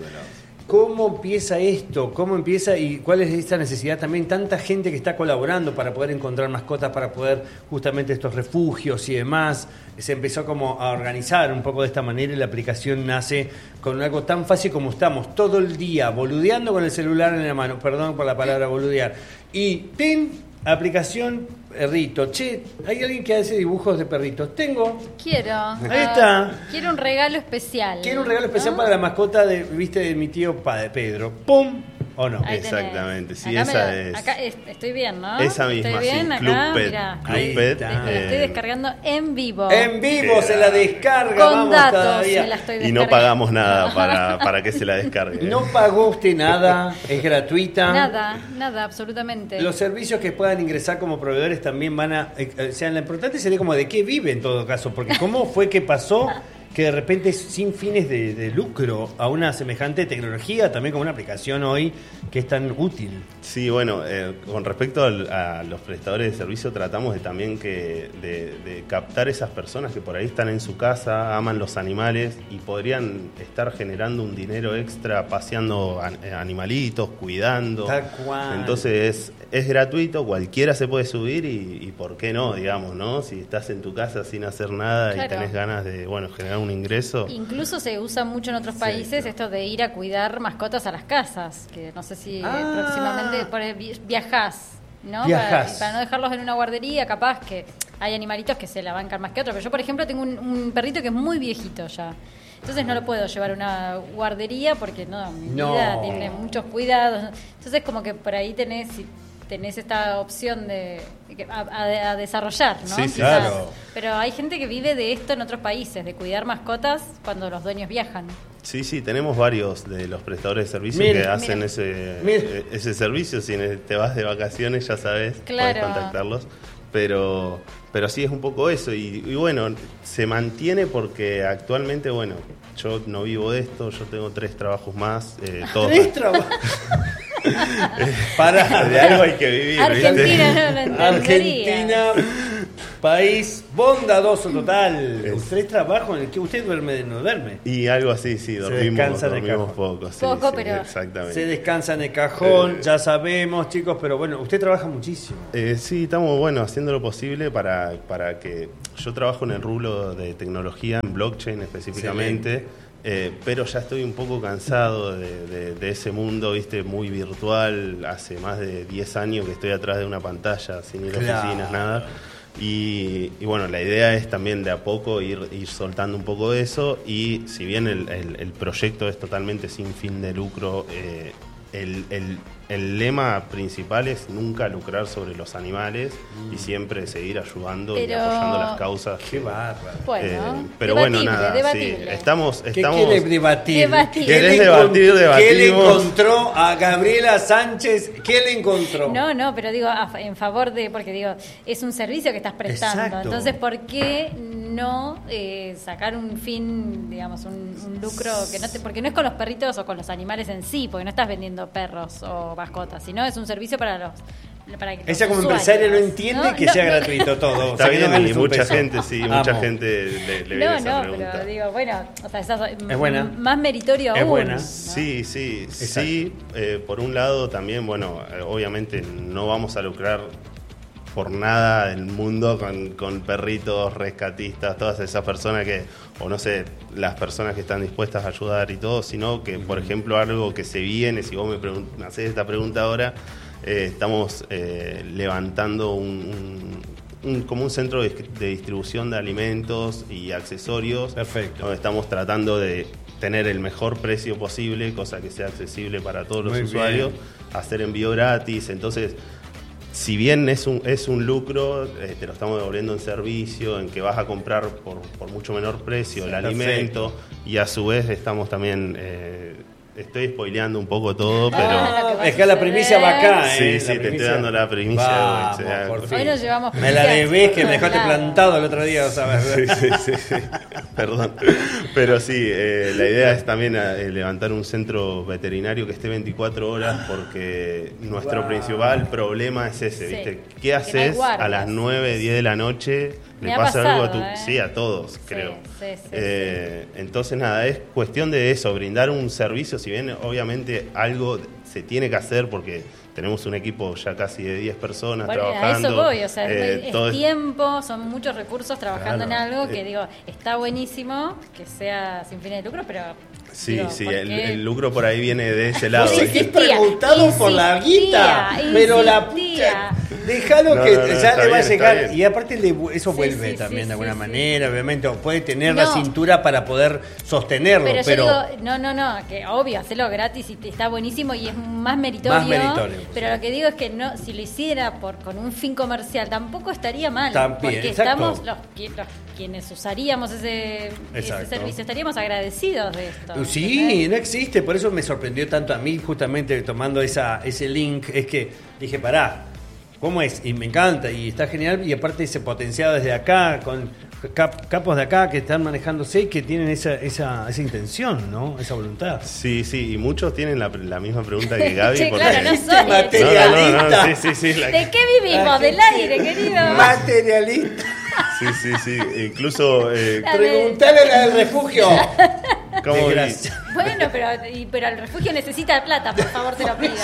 Speaker 2: ¿Cómo empieza esto? ¿Cómo empieza y cuál es esta necesidad también? Tanta gente que está colaborando para poder encontrar mascotas, para poder justamente estos refugios y demás. Se empezó como a organizar un poco de esta manera y la aplicación nace con algo tan fácil como estamos todo el día boludeando con el celular en la mano. Perdón por la palabra boludear. Y ¡pim! Aplicación perrito. Che, ¿hay alguien que hace dibujos de perritos? Tengo.
Speaker 1: Quiero.
Speaker 2: Ahí
Speaker 1: ah,
Speaker 2: está.
Speaker 1: Quiero un regalo especial.
Speaker 2: Quiero un regalo especial
Speaker 1: ¿no?
Speaker 2: para la mascota de, viste, de mi tío padre, Pedro. ¡Pum! ¿O no?
Speaker 1: Ahí tenés.
Speaker 3: Exactamente, sí,
Speaker 1: Acá me
Speaker 3: esa
Speaker 1: la-
Speaker 3: es-
Speaker 1: Acá es- estoy bien, ¿no?
Speaker 3: Esa misma,
Speaker 1: estoy bien,
Speaker 3: sí,
Speaker 1: acá,
Speaker 3: Club Pet.
Speaker 1: mirá.
Speaker 3: Club
Speaker 2: Ahí
Speaker 3: Pet.
Speaker 2: está.
Speaker 1: Me la estoy
Speaker 3: eh,
Speaker 1: descargando en vivo.
Speaker 2: En vivo se la descarga,
Speaker 1: Con
Speaker 2: vamos
Speaker 1: datos
Speaker 2: todavía.
Speaker 1: me la estoy
Speaker 3: y
Speaker 1: descargando.
Speaker 3: no pagamos nada para, para que se la descargue.
Speaker 2: No pagó usted nada, es gratuita.
Speaker 1: Nada, nada, absolutamente.
Speaker 2: Los servicios que puedan ingresar como proveedores también van a... eh, o sea, lo importante sería como de qué vive en todo caso, porque cómo fue que pasó que de repente sin fines de, de lucro a una semejante tecnología, también como una aplicación hoy que es tan útil.
Speaker 3: Sí, bueno, eh, con respecto al- a los prestadores de servicio tratamos de también que de, de captar esas personas que por ahí están en su casa, aman los animales y podrían estar generando un dinero extra paseando an- eh, animalitos, cuidando.
Speaker 2: Tal cual.
Speaker 3: Entonces es, es gratuito, cualquiera se puede subir y, y por qué no, digamos, ¿no? Si estás en tu casa sin hacer nada
Speaker 1: Claro.
Speaker 3: y tenés ganas de, bueno, generar un ingreso.
Speaker 1: Incluso se usa mucho en otros países esto de ir a cuidar mascotas a las casas, que no sé si
Speaker 2: Ah.
Speaker 1: próximamente por ahí vi- viajás, ¿no?
Speaker 2: Viajás.
Speaker 1: Para, para no dejarlos en una guardería, capaz que hay animalitos que se la bancan más que otros, pero yo por ejemplo tengo un, un perrito que es muy viejito ya. Entonces no lo puedo llevar a una guardería porque no, mi
Speaker 2: No.
Speaker 1: vida tiene muchos cuidados. Entonces como que por ahí tenés si tenés esta opción de que- a, a- a desarrollar, ¿no?
Speaker 3: Sí, sí,
Speaker 1: Quizás.
Speaker 2: claro.
Speaker 1: Pero hay gente que vive de esto en otros países, de cuidar mascotas cuando los dueños viajan.
Speaker 3: Sí, sí, tenemos varios de los prestadores de servicios
Speaker 2: Mire,
Speaker 3: que hacen
Speaker 1: mire.
Speaker 3: ese,
Speaker 2: Mire.
Speaker 3: eh, ese servicio. Si te vas de vacaciones, ya sabes,
Speaker 1: Claro.
Speaker 3: puedes contactarlos. Pero, pero sí es un poco eso. Y, y bueno, se mantiene porque actualmente, bueno, yo no vivo de esto, yo tengo tres trabajos más. Eh, todos,
Speaker 2: Tres trabajos. Para,
Speaker 3: de algo hay que vivir.
Speaker 1: Argentina
Speaker 3: ¿viste?
Speaker 1: no lo entendería.
Speaker 2: Argentina, país bondadoso total. Es. Usted trabaja en el que usted duerme, no duerme.
Speaker 3: Y algo así, sí, dormimos, dormimos poco. Sí,
Speaker 1: poco,
Speaker 3: sí,
Speaker 1: pero
Speaker 3: exactamente.
Speaker 2: Se descansa en el cajón,
Speaker 3: eh,
Speaker 2: ya sabemos, chicos, pero bueno, usted trabaja muchísimo.
Speaker 3: Eh, sí, estamos bueno haciendo lo posible para, para que yo trabajo en el rubro de tecnología, en blockchain específicamente. Sí. Eh, pero ya estoy un poco cansado de, de, de ese mundo, viste, muy virtual. Hace más de diez años que estoy atrás de una pantalla, sin ir a
Speaker 2: claro.
Speaker 3: oficinas, nada. Y, y bueno, la idea es también de a poco ir, ir soltando un poco de eso. Y si bien el, el, el proyecto es totalmente sin fin de lucro, eh, el, el, el lema principal es nunca lucrar sobre los animales mm. y siempre seguir ayudando pero... y apoyando las causas.
Speaker 2: Qué bárbaro.
Speaker 1: Bueno,
Speaker 3: eh, pero bueno, nada,
Speaker 1: debatible.
Speaker 3: sí, estamos,
Speaker 2: ¿Qué
Speaker 3: estamos...
Speaker 2: quiere debatir?
Speaker 1: Debatir.
Speaker 2: ¿Qué
Speaker 3: ¿Querés
Speaker 2: le
Speaker 3: debatir, debatimos?
Speaker 2: ¿Qué le encontró a Gabriela Sánchez? ¿Qué le encontró?
Speaker 1: No, no, pero digo, a, en favor de, porque digo, es un servicio que estás prestando.
Speaker 2: Exacto.
Speaker 1: Entonces, ¿por qué no eh, sacar un fin, digamos, un, un lucro que no te, porque no es con los perritos o con los animales en sí, porque no estás vendiendo perros o mascotas, sino es un servicio para los para que
Speaker 2: ella como
Speaker 1: usuarios,
Speaker 2: empresaria no entiende
Speaker 1: ¿no?
Speaker 2: que
Speaker 1: no,
Speaker 2: sea
Speaker 1: no.
Speaker 2: gratuito todo.
Speaker 3: Está
Speaker 2: o sea,
Speaker 3: bien,
Speaker 2: no
Speaker 3: y mucha
Speaker 2: peso.
Speaker 3: gente, sí,
Speaker 2: Amo.
Speaker 3: mucha gente le, le viene
Speaker 1: No,
Speaker 3: esa
Speaker 1: no,
Speaker 3: pregunta.
Speaker 1: pero digo, bueno, o sea, esa,
Speaker 2: es buena.
Speaker 1: más meritorio
Speaker 2: es
Speaker 1: aún.
Speaker 2: buena.
Speaker 1: ¿no?
Speaker 3: Sí, sí,
Speaker 2: Exacto.
Speaker 3: sí. Eh, por un lado también, bueno, eh, obviamente no vamos a lucrar por nada del mundo con, con perritos, rescatistas, todas esas personas que, o no sé, las personas que están dispuestas a ayudar y todo, sino que, por ejemplo, algo que se viene, si vos me, pregun- me hacés esta pregunta ahora, eh, estamos eh, levantando un, un, un, como un centro de, de distribución de alimentos y accesorios.
Speaker 2: Perfecto.
Speaker 3: Donde estamos tratando de tener el mejor precio posible, cosa que sea accesible para todos los
Speaker 2: Muy
Speaker 3: usuarios,
Speaker 2: bien.
Speaker 3: hacer envío gratis, entonces... Si bien es un, es un lucro, eh, te lo estamos devolviendo en servicio, en que vas a comprar por, por mucho menor precio el
Speaker 2: Perfecto.
Speaker 3: alimento, y a su vez estamos también, eh, estoy spoileando un poco todo, pero...
Speaker 1: Ah,
Speaker 2: es que la primicia va acá,
Speaker 3: Sí,
Speaker 2: ¿eh?
Speaker 3: sí,
Speaker 2: La
Speaker 3: te
Speaker 2: primicia.
Speaker 3: estoy dando la primicia.
Speaker 2: Vamos,
Speaker 3: o sea,
Speaker 2: por fin.
Speaker 1: Hoy nos llevamos
Speaker 2: Me la debés que me dejaste
Speaker 1: Claro.
Speaker 2: plantado el otro día, ¿sabes?
Speaker 3: Sí, sí, sí, sí. Perdón. Pero sí, eh, la idea es también eh, levantar un centro veterinario que esté veinticuatro horas, porque nuestro
Speaker 2: Wow.
Speaker 3: principal problema es ese,
Speaker 1: Sí.
Speaker 3: ¿viste?
Speaker 1: Que
Speaker 3: ¿Qué
Speaker 1: no hay
Speaker 3: haces
Speaker 1: guardias.
Speaker 3: a las nueve, diez de la noche?
Speaker 1: Me
Speaker 3: ¿Le
Speaker 1: ha
Speaker 3: pasa algo a tu...?
Speaker 1: pasado, ¿eh?
Speaker 3: Sí, a todos, creo.
Speaker 1: sí, sí,
Speaker 3: Eh, entonces, nada, es cuestión de eso, brindar un servicio, si bien obviamente algo se tiene que hacer porque... Tenemos un equipo ya casi de diez personas
Speaker 1: Bueno,
Speaker 3: trabajando.
Speaker 1: a eso voy, o sea,
Speaker 3: eh,
Speaker 1: es, es
Speaker 3: todo es-
Speaker 1: tiempo, son muchos recursos trabajando
Speaker 2: Claro.
Speaker 1: en algo que
Speaker 3: Eh,
Speaker 1: digo, está buenísimo que sea sin fines de lucro, pero
Speaker 3: Sí,
Speaker 1: digo,
Speaker 3: sí,
Speaker 1: ¿por
Speaker 3: el,
Speaker 1: qué?
Speaker 3: el lucro por ahí viene de ese lado.
Speaker 2: Vos
Speaker 3: ¿viste?
Speaker 2: seguís preguntando por la guita,
Speaker 1: insistía,
Speaker 2: pero la
Speaker 1: insistía.
Speaker 2: puta, déjalo
Speaker 3: No,
Speaker 2: que
Speaker 3: no, no,
Speaker 2: ya
Speaker 3: está
Speaker 2: le va
Speaker 3: bien,
Speaker 2: a
Speaker 3: está
Speaker 2: llegar.
Speaker 3: bien.
Speaker 2: Y aparte le, eso
Speaker 1: Sí,
Speaker 2: vuelve
Speaker 1: sí,
Speaker 2: también
Speaker 1: sí,
Speaker 2: de alguna
Speaker 1: sí,
Speaker 2: manera, obviamente, o puede tener la
Speaker 1: No.
Speaker 2: cintura para poder sostenerlo,
Speaker 1: Pero,
Speaker 2: pero,
Speaker 1: yo digo, no, no, no, que obvio, hacerlo gratis y te- está buenísimo y es más meritorio.
Speaker 2: Más meritorio.
Speaker 1: Pero lo que digo es que no, si lo hiciera por con un fin comercial, tampoco estaría mal.
Speaker 2: También,
Speaker 1: porque
Speaker 2: exacto.
Speaker 1: estamos, los, qui- los quienes usaríamos ese, ese
Speaker 2: Exacto.
Speaker 1: servicio, estaríamos agradecidos de esto.
Speaker 2: sí,
Speaker 1: ¿entendés?
Speaker 2: no existe, por eso me sorprendió tanto a mí, justamente tomando esa ese link, es que dije, pará, ¿cómo es? Y me encanta, y está genial, y aparte ese potenciado desde acá, con cap- capos de acá que están manejándose y que tienen esa, esa, esa intención, ¿no? Esa voluntad.
Speaker 3: Sí, sí, y muchos tienen la, la misma pregunta que Gaby.
Speaker 1: Sí,
Speaker 3: porque...
Speaker 1: claro, no
Speaker 2: Este
Speaker 1: soy.
Speaker 2: material.
Speaker 3: No, no, no,
Speaker 2: Materialista.
Speaker 3: no, sí, sí, sí. la-
Speaker 1: ¿De qué vivimos?
Speaker 2: La
Speaker 1: Del
Speaker 2: gente
Speaker 1: aire, querido.
Speaker 2: Materialista.
Speaker 3: Sí, sí, sí. Incluso. Eh,
Speaker 1: La de-
Speaker 2: Preguntale a la del refugio.
Speaker 3: ¿cómo vi-
Speaker 2: Desgracia.
Speaker 1: Bueno, pero, y- pero el refugio necesita plata, por favor, te lo pido.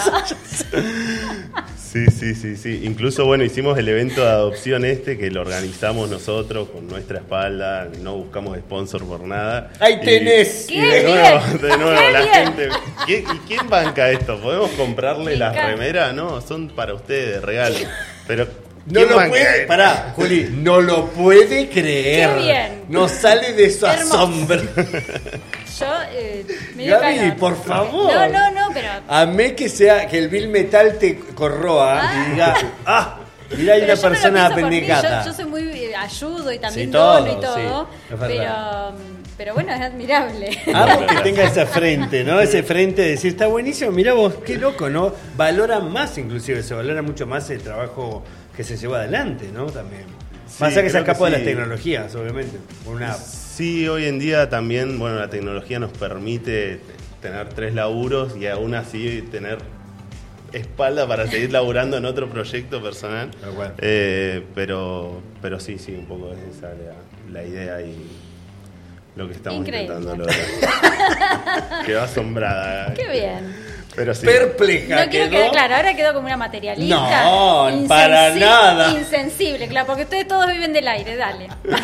Speaker 3: Sí, sí, sí, sí. Incluso, bueno, hicimos el evento de adopción este que lo organizamos nosotros con nuestra espalda, no buscamos sponsor por nada.
Speaker 2: Ahí
Speaker 3: Y-
Speaker 2: tenés.
Speaker 1: ¿Qué?
Speaker 3: Y de
Speaker 1: Bien,
Speaker 3: nuevo, de nuevo,
Speaker 1: qué
Speaker 3: la
Speaker 1: bien.
Speaker 3: gente. ¿Quién, ¿Y quién banca esto? ¿Podemos comprarle
Speaker 1: Me
Speaker 3: las
Speaker 1: encanta.
Speaker 3: remeras? No, son para ustedes, regalo. Pero.
Speaker 2: No
Speaker 3: ¿quién
Speaker 2: lo
Speaker 3: banca
Speaker 2: puede,
Speaker 3: esto?
Speaker 2: pará, Juli, no lo puede creer.
Speaker 1: Qué bien.
Speaker 2: No sale de su
Speaker 1: Hermoso.
Speaker 2: asombro.
Speaker 1: Yo eh, me dio
Speaker 2: Gaby,
Speaker 1: calor.
Speaker 2: por favor.
Speaker 1: No, no, no, pero.
Speaker 2: Amé que sea que el Bill Metal te corroa
Speaker 1: Ah.
Speaker 2: y diga, ah, mira, hay
Speaker 1: pero
Speaker 2: una
Speaker 1: yo me lo
Speaker 2: persona
Speaker 1: pienso por mí,
Speaker 2: pendejata.
Speaker 1: Yo, yo soy muy eh, ayudo y también
Speaker 2: Sí,
Speaker 1: dono
Speaker 2: todo,
Speaker 1: y todo.
Speaker 2: sí, es verdad.
Speaker 1: pero, pero bueno, es admirable.
Speaker 2: Amo que tenga esa frente, ¿no? Ese frente de decir, está buenísimo, mirá vos, qué loco, ¿no? Valora más, inclusive, se valora mucho más el trabajo que se lleva adelante, ¿no? También.
Speaker 3: Sí,
Speaker 2: Más allá que se
Speaker 3: creo que
Speaker 2: escapa de las
Speaker 3: sí.
Speaker 2: tecnologías, obviamente. Por una app.
Speaker 3: Sí, hoy en día también, bueno, la tecnología nos permite tener tres laburos y aún así tener espalda para seguir laburando en otro proyecto personal.
Speaker 2: Ah, bueno.
Speaker 3: eh, pero, pero sí, sí, un poco es esa la, la idea y lo que estamos
Speaker 1: Increíble.
Speaker 3: intentando lograr. Quedó asombrada.
Speaker 1: Qué bien.
Speaker 3: Pero sí.
Speaker 2: Perpleja.
Speaker 1: No quiero
Speaker 2: quedó.
Speaker 1: quedar claro, ahora quedó como una materialista.
Speaker 2: No, para nada.
Speaker 1: Insensible, claro, porque ustedes todos viven del aire, dale.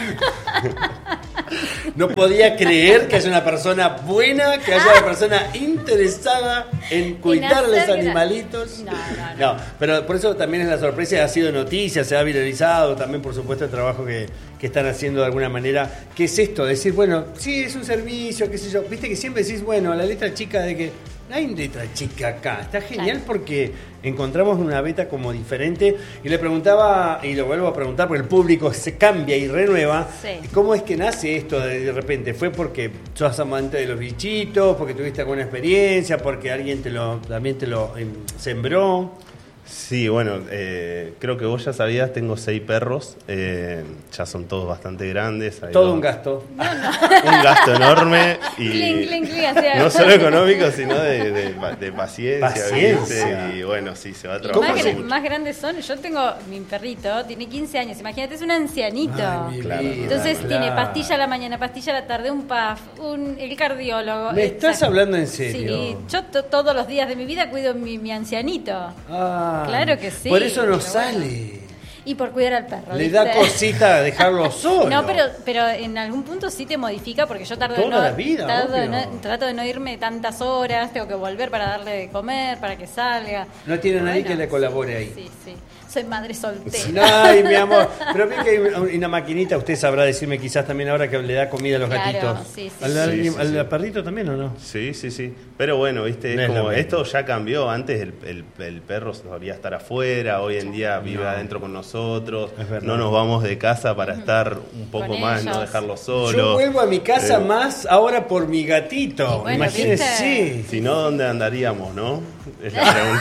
Speaker 2: No podía creer que haya una persona buena, que haya una persona interesada en cuidar a los
Speaker 1: hacer-
Speaker 2: animalitos.
Speaker 1: No, no, no.
Speaker 2: No, pero por eso también es la sorpresa, ha sido noticia, se ha viralizado, también por supuesto el trabajo que, que están haciendo de alguna manera. ¿Qué es esto? Decir, bueno, sí, es un servicio, qué sé yo. Viste que siempre decís, bueno, la letra chica de que no hay letra chica acá. Está genial
Speaker 1: Claro.
Speaker 2: porque encontramos una beta como diferente. Y le preguntaba, y lo vuelvo a preguntar, porque el público se cambia y renueva.
Speaker 1: Sí.
Speaker 2: ¿Cómo es que nace esto de, de repente? ¿Fue porque sos amante de los bichitos? ¿Porque tuviste alguna experiencia? ¿Porque alguien te lo, también te lo em, sembró?
Speaker 3: Sí, bueno, eh, creo que vos ya sabías, tengo seis perros, eh, ya son todos bastante grandes. hay
Speaker 2: Todo
Speaker 3: dos-
Speaker 2: un gasto.
Speaker 3: Un gasto enorme y
Speaker 1: Clink, clink, clink, así.
Speaker 3: no solo económico, sino de, de, de paciencia.
Speaker 2: Paciencia.
Speaker 3: ¿viste? Y bueno, sí, se va a
Speaker 1: Y
Speaker 3: trabajar
Speaker 1: más,
Speaker 2: se-
Speaker 1: gra-
Speaker 3: mucho.
Speaker 1: más grandes son, yo tengo mi perrito, tiene quince años, imagínate, es un ancianito.
Speaker 2: Ay, mi
Speaker 3: Claro.
Speaker 2: vida,
Speaker 1: Entonces
Speaker 2: claro.
Speaker 1: tiene pastilla a la mañana, pastilla a la tarde, un P A F, un, el cardiólogo.
Speaker 2: ¿Me
Speaker 1: eh,
Speaker 2: estás
Speaker 1: o sea,
Speaker 2: hablando en serio?
Speaker 1: Sí, yo to- todos los días de mi vida cuido mi, mi ancianito.
Speaker 2: Ah,
Speaker 1: Claro que sí,
Speaker 2: Por eso no
Speaker 1: pero
Speaker 2: sale.
Speaker 1: Y por cuidar al perro.
Speaker 2: Le
Speaker 1: ¿viste?
Speaker 2: da cosita dejarlo solo.
Speaker 1: No, pero, pero en algún punto sí te modifica porque yo tardo
Speaker 2: Toda
Speaker 1: de no,
Speaker 2: la vida,
Speaker 1: tardo de
Speaker 2: obvio.
Speaker 1: no- trato de no irme tantas horas, tengo que volver para darle de comer, para que salga.
Speaker 2: No tiene nadie
Speaker 1: Bueno,
Speaker 2: que le colabore ahí.
Speaker 1: Sí, sí. Soy madre soltera.
Speaker 2: Ay, mi amor. Pero vi que hay una, una maquinita, usted sabrá decirme quizás también ahora que le da comida a los
Speaker 1: Claro,
Speaker 2: gatitos.
Speaker 1: sí, sí,
Speaker 2: ¿Al,
Speaker 3: sí.
Speaker 2: al-
Speaker 3: Sí, sí,
Speaker 2: al
Speaker 3: sí.
Speaker 2: perrito también o no?
Speaker 3: Sí, sí, sí. Pero bueno, viste,
Speaker 2: No
Speaker 3: es
Speaker 2: es lo
Speaker 3: como
Speaker 2: mismo.
Speaker 3: esto ya cambió. Antes el, el, el perro solía estar afuera, hoy en día vive
Speaker 2: No.
Speaker 3: adentro con nosotros.
Speaker 2: Es verdad.
Speaker 3: No nos vamos de casa para estar un poco
Speaker 1: Con
Speaker 3: más, no
Speaker 1: ellos.
Speaker 3: dejarlo
Speaker 2: Yo
Speaker 3: solo.
Speaker 2: vuelvo a mi casa
Speaker 3: Eh,
Speaker 2: más ahora por mi gatito.
Speaker 1: Y bueno,
Speaker 2: Imagínese.
Speaker 1: ¿viste?
Speaker 3: Si no, ¿dónde andaríamos, no? Es la pregunta.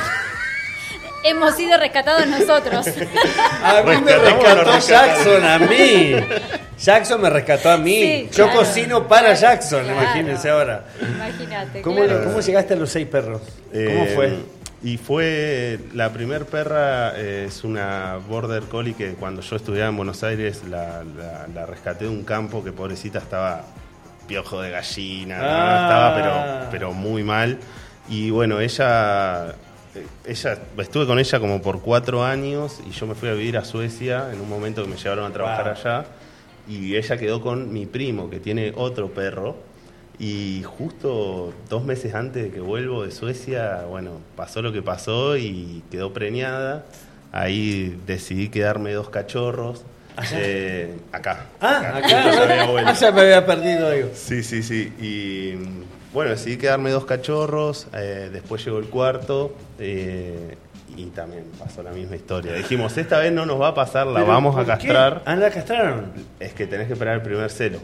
Speaker 1: Hemos sido rescatados nosotros.
Speaker 2: A mí me
Speaker 3: Rescatamos
Speaker 2: rescató
Speaker 3: a los
Speaker 2: Jackson a mí. Jackson me rescató a mí.
Speaker 1: Sí,
Speaker 2: Yo
Speaker 1: claro.
Speaker 2: cocino para Jackson,
Speaker 1: Claro.
Speaker 2: imagínense ahora.
Speaker 1: Imagínate.
Speaker 2: ¿Cómo,
Speaker 1: claro.
Speaker 2: ¿Cómo llegaste a los seis perros? ¿Cómo
Speaker 3: Eh,
Speaker 2: fue?
Speaker 3: Y fue la primer perra, eh, es una border collie que cuando yo estudiaba en Buenos Aires la, la- la rescaté de un campo que pobrecita estaba piojo de gallina, ¿no?
Speaker 2: Ah.
Speaker 3: Estaba pero, pero muy mal. Y bueno, ella, eh, ella, estuve con ella como por cuatro años y yo me fui a vivir a Suecia en un momento que me llevaron a trabajar
Speaker 2: Wow.
Speaker 3: allá. Y ella quedó con mi primo que tiene otro perro. Y justo dos meses antes de que vuelvo de Suecia, bueno, pasó lo que pasó y quedó preñada. Ahí decidí quedarme dos cachorros. eh, acá.
Speaker 2: Ah,
Speaker 3: Justo ya había
Speaker 2: acá.
Speaker 3: vuelto.
Speaker 2: Ah, ya me había perdido, digo.
Speaker 3: Sí, sí, sí. Y bueno, decidí quedarme dos cachorros. eh, después llegó el cuarto. eh, y también pasó la misma historia. Dijimos, esta vez no nos va a pasar, la
Speaker 2: ¿Pero
Speaker 3: vamos a
Speaker 2: por qué?
Speaker 3: castrar.
Speaker 2: Ah, la castraron.
Speaker 3: Es que tenés que esperar el primer celo.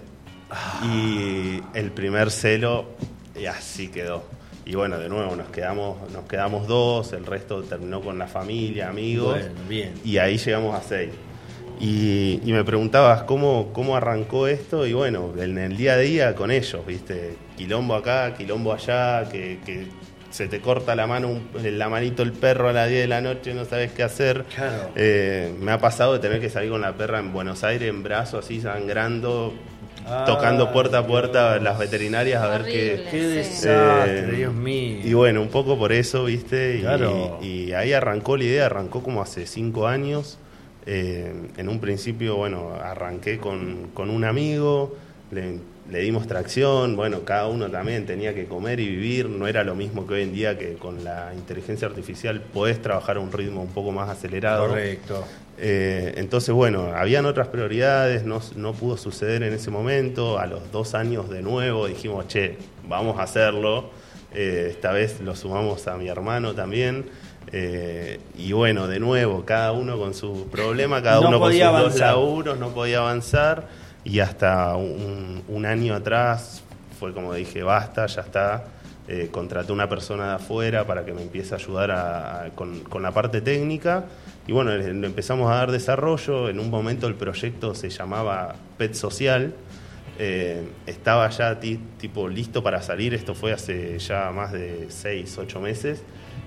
Speaker 3: Y el primer celo, y así quedó. Y bueno, de nuevo, nos quedamos, nos quedamos dos, el resto terminó con la familia, amigos.
Speaker 2: Bueno, bien.
Speaker 3: Y ahí llegamos a seis. Y, y me preguntabas cómo, cómo arrancó esto, y bueno, en el día a día con ellos, ¿viste? Quilombo acá, quilombo allá, que, que se te corta la mano, un- la manito el perro a las diez de la noche, no sabes qué hacer.
Speaker 2: Claro.
Speaker 3: Eh, me ha pasado de tener que salir con la perra en Buenos Aires en brazos, así sangrando,
Speaker 2: Ah,
Speaker 3: tocando puerta a puerta
Speaker 2: Dios.
Speaker 3: las veterinarias a ver qué.
Speaker 1: Horrible.
Speaker 2: Qué
Speaker 1: Sí.
Speaker 2: desastre,
Speaker 3: Eh,
Speaker 2: Dios mío.
Speaker 3: Y bueno, un poco por eso, ¿viste? Y,
Speaker 2: Claro.
Speaker 3: y ahí arrancó la idea, arrancó como hace cinco años. Eh, en un principio, bueno, arranqué con, con un amigo, le, le dimos tracción, bueno, cada uno también tenía que comer y vivir, no era lo mismo que hoy en día que con la inteligencia artificial podés trabajar a un ritmo un poco más acelerado.
Speaker 2: Correcto.
Speaker 3: Eh, entonces, bueno, habían otras prioridades, no, no pudo suceder en ese momento. A los dos años de nuevo dijimos, che, vamos a hacerlo. Eh, esta vez lo sumamos a mi hermano también. Eh, y bueno, de nuevo, cada uno con su problema, cada
Speaker 2: No
Speaker 3: uno con sus
Speaker 2: podía
Speaker 3: dos
Speaker 2: avanzar.
Speaker 3: laburos, no podía avanzar. Y hasta un, un año atrás fue como dije, basta, ya está. Eh, contraté una persona de afuera para que me empiece a ayudar a- a- con, con la parte técnica. Y bueno, le, le empezamos a dar desarrollo. En un momento el proyecto se llamaba Pet Social. Eh, estaba ya ti- tipo listo para salir. Esto fue hace ya más de seis, ocho meses.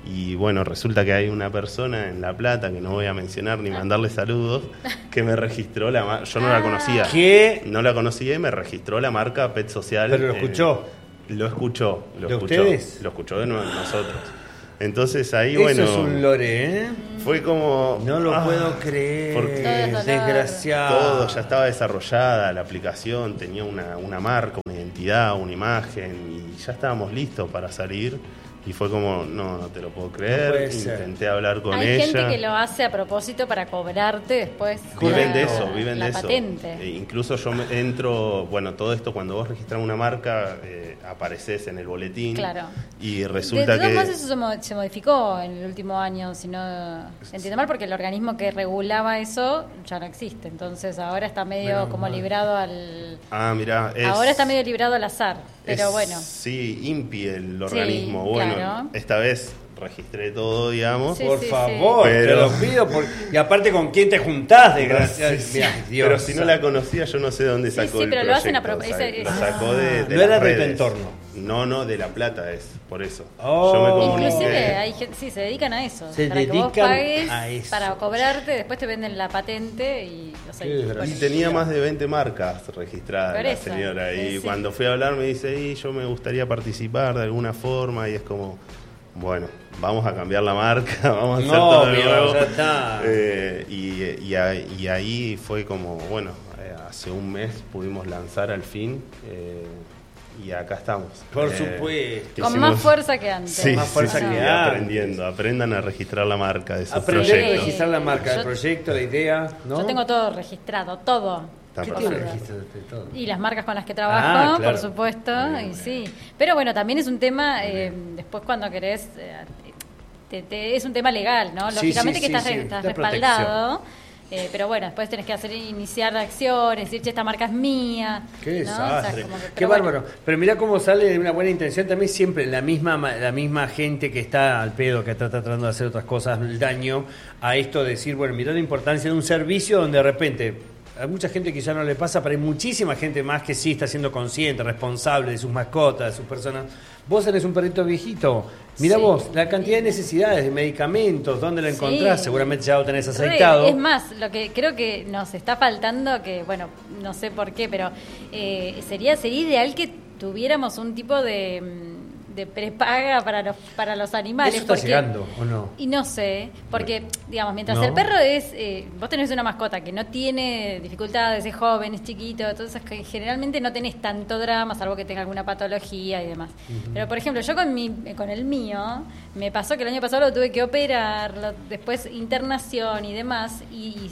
Speaker 3: Y bueno, resulta que hay una persona en La Plata, que no voy a mencionar ni mandarle saludos, que me registró la marca. Yo no la conocía.
Speaker 2: ¿Qué?
Speaker 3: No la conocía y me registró la marca Pet Social.
Speaker 2: ¿Pero lo escuchó?
Speaker 3: Eh, lo escuchó. Lo
Speaker 2: ¿De
Speaker 3: escuchó,
Speaker 2: ustedes?
Speaker 3: Lo escuchó de nosotros. Entonces ahí,
Speaker 2: Eso
Speaker 3: bueno...
Speaker 2: es un lore, ¿eh?
Speaker 3: Fue como...
Speaker 2: No lo
Speaker 3: ah,
Speaker 2: puedo creer.
Speaker 3: porque
Speaker 2: Desgraciado.
Speaker 3: todo ya estaba desarrollada, la aplicación tenía una, una marca, una identidad, una imagen, y ya estábamos listos para salir. Y fue como, no, no te lo puedo creer.
Speaker 2: No
Speaker 3: Intenté hablar con
Speaker 1: Hay
Speaker 3: ella.
Speaker 1: gente que lo hace a propósito para cobrarte después.
Speaker 3: Viven
Speaker 1: la,
Speaker 3: de eso, viven
Speaker 1: la
Speaker 3: de eso.
Speaker 1: patente.
Speaker 3: E incluso yo me entro, bueno, todo esto cuando vos registras una marca, eh, apareces en el boletín.
Speaker 1: Claro.
Speaker 3: Y resulta
Speaker 1: de todos
Speaker 3: que...
Speaker 1: modos eso se, mo- se modificó en el último año, si no entiendo mal, porque el organismo que regulaba eso ya no existe. Entonces ahora está medio
Speaker 2: Menos
Speaker 1: como
Speaker 2: mal.
Speaker 1: librado al...
Speaker 3: Ah, mirá, es,
Speaker 1: Ahora está medio librado al azar, pero
Speaker 3: es,
Speaker 1: bueno.
Speaker 3: Sí, INPI el
Speaker 1: Sí,
Speaker 3: organismo. Bueno,
Speaker 1: claro.
Speaker 3: esta vez registré todo, digamos.
Speaker 1: Sí,
Speaker 2: Por
Speaker 1: sí,
Speaker 2: favor,
Speaker 3: sí.
Speaker 2: te
Speaker 3: Pero-
Speaker 2: lo pido. Por... Y aparte, ¿con quién te juntás, desgraciado?
Speaker 3: Sí, sí.
Speaker 2: Mirá, Dios.
Speaker 3: Pero si no la conocía, yo no sé dónde
Speaker 1: Sí,
Speaker 3: sacó
Speaker 1: sí,
Speaker 3: el
Speaker 1: pero lo hacen a
Speaker 3: proyecto,
Speaker 1: pro-
Speaker 3: o sea,
Speaker 1: ese-
Speaker 3: lo
Speaker 1: ese-
Speaker 3: sacó de, de
Speaker 2: No era
Speaker 3: las
Speaker 2: de tu
Speaker 3: redes.
Speaker 2: entorno.
Speaker 3: No, no, de La Plata es, por eso.
Speaker 2: Oh.
Speaker 3: Yo me comuniqué.
Speaker 1: Inclusive hay gente, sí, se dedican a eso.
Speaker 2: Se
Speaker 1: para que vos
Speaker 2: dedican
Speaker 1: pagues,
Speaker 2: a eso.
Speaker 1: para cobrarte, después te venden la patente y o sea,
Speaker 2: Qué
Speaker 1: y-
Speaker 2: desgracia.
Speaker 3: Y
Speaker 1: bueno,
Speaker 3: tenía más de veinte marcas registradas
Speaker 1: Por
Speaker 3: la
Speaker 1: eso,
Speaker 3: señora. Y
Speaker 1: sí.
Speaker 3: cuando fui a hablar me dice, y yo me gustaría participar de alguna forma. Y es como, bueno, vamos a cambiar la marca, vamos a hacer
Speaker 2: No,
Speaker 3: todo de
Speaker 2: mira,
Speaker 3: nuevo.
Speaker 2: ya está.
Speaker 3: Eh, y, y, a- y ahí fue como, bueno, eh, hace un mes pudimos lanzar al fin. eh, y acá estamos.
Speaker 2: Por
Speaker 3: Eh,
Speaker 2: supuesto.
Speaker 1: con
Speaker 3: hicimos-
Speaker 1: más fuerza que antes.
Speaker 3: Sí,
Speaker 2: Más
Speaker 3: sí,
Speaker 2: fuerza
Speaker 3: sí,
Speaker 2: que
Speaker 3: y
Speaker 2: antes.
Speaker 3: aprendiendo. Aprendan a registrar la marca de sus
Speaker 2: Aprender a
Speaker 3: proyectos.
Speaker 2: registrar la marca, el
Speaker 1: Yo-
Speaker 2: proyecto, la idea, ¿no?
Speaker 1: Yo tengo todo registrado, todo.
Speaker 3: Está
Speaker 2: ¿Qué
Speaker 3: perfecto.
Speaker 2: tiene registro de todo?
Speaker 1: Y las marcas con las que trabajo,
Speaker 2: Ah, claro.
Speaker 1: por supuesto,
Speaker 2: Muy bien,
Speaker 1: y
Speaker 2: muy
Speaker 1: sí. Pero bueno, también es un tema, eh, después cuando querés, eh, te- te- es un tema legal, ¿no?
Speaker 2: Sí,
Speaker 1: Lógicamente
Speaker 2: sí,
Speaker 1: que estás,
Speaker 2: sí,
Speaker 1: re-
Speaker 2: sí,
Speaker 1: estás
Speaker 2: de
Speaker 1: respaldado, eh, pero bueno, después tenés que hacer iniciar acciones, decir, che, esta marca es mía.
Speaker 2: Qué
Speaker 1: ¿no? O sea,
Speaker 2: desastre.
Speaker 1: como que-
Speaker 2: Qué
Speaker 1: pero bueno.
Speaker 2: bárbaro. Pero mirá cómo sale de una buena intención también siempre la misma ma- la misma gente que está al pedo, que está tratando de hacer otras cosas, el daño a esto de decir, bueno, mirá la importancia de un servicio donde de repente a mucha gente quizá no le pasa, pero hay muchísima gente más que sí está siendo consciente, responsable de sus mascotas, de sus personas. Vos tenés un perrito viejito, mirá
Speaker 1: Sí.
Speaker 2: vos, la cantidad de necesidades, de medicamentos, ¿dónde la
Speaker 1: Sí.
Speaker 2: encontrás? Seguramente ya lo tenés
Speaker 1: Re,
Speaker 2: aceitado.
Speaker 1: Es más, lo que creo que nos está faltando, que bueno, no sé por qué, pero eh, sería sería ideal que tuviéramos un tipo de, mm, de prepaga para los para los animales.
Speaker 2: ¿Eso está
Speaker 1: porque-
Speaker 2: llegando o no?
Speaker 1: Y no sé, porque digamos, mientras
Speaker 2: ¿No?
Speaker 1: el perro es, eh, vos tenés una mascota que no tiene dificultades, es joven, es chiquito, entonces que generalmente no tenés tanto drama, salvo que tenga alguna patología y demás. Pero por ejemplo, yo con mi, con el mío, me pasó que el año pasado lo tuve que operar, lo- después internación y demás, y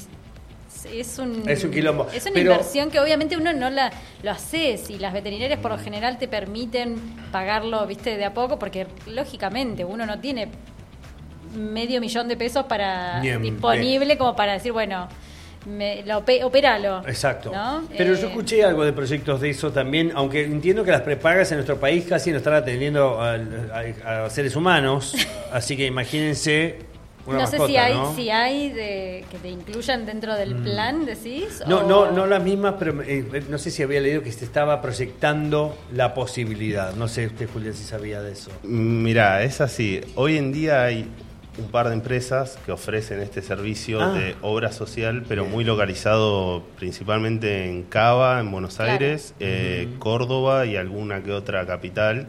Speaker 1: es un
Speaker 2: Es un quilombo.
Speaker 1: es una
Speaker 2: Pero-
Speaker 1: inversión que obviamente uno no la lo haces y las veterinarias por lo general te permiten pagarlo, viste, de a poco, porque lógicamente uno no tiene medio millón de pesos para
Speaker 2: Ni en
Speaker 1: disponible como para decir, bueno, me, lo ope- operalo.
Speaker 2: Exacto.
Speaker 1: ¿no?
Speaker 2: Pero
Speaker 1: Eh,
Speaker 2: yo escuché algo de proyectos de eso también, aunque entiendo que las prepagas en nuestro país casi no están atendiendo a, a- a seres humanos, así que imagínense una
Speaker 1: no
Speaker 2: mascota,
Speaker 1: sé si hay
Speaker 2: ¿no?
Speaker 1: si hay de que te incluyan dentro del plan, decís.
Speaker 2: No,
Speaker 1: o-
Speaker 2: no, no las mismas, pero eh, no sé si había leído que se estaba proyectando la posibilidad. No sé usted, Julia, si sabía de eso.
Speaker 3: Mirá, es así. Hoy en día hay un par de empresas que ofrecen este servicio
Speaker 2: Ah.
Speaker 3: de obra social, pero muy localizado principalmente en Cava, en Buenos
Speaker 1: Claro.
Speaker 3: Aires, eh, Córdoba y alguna que otra capital.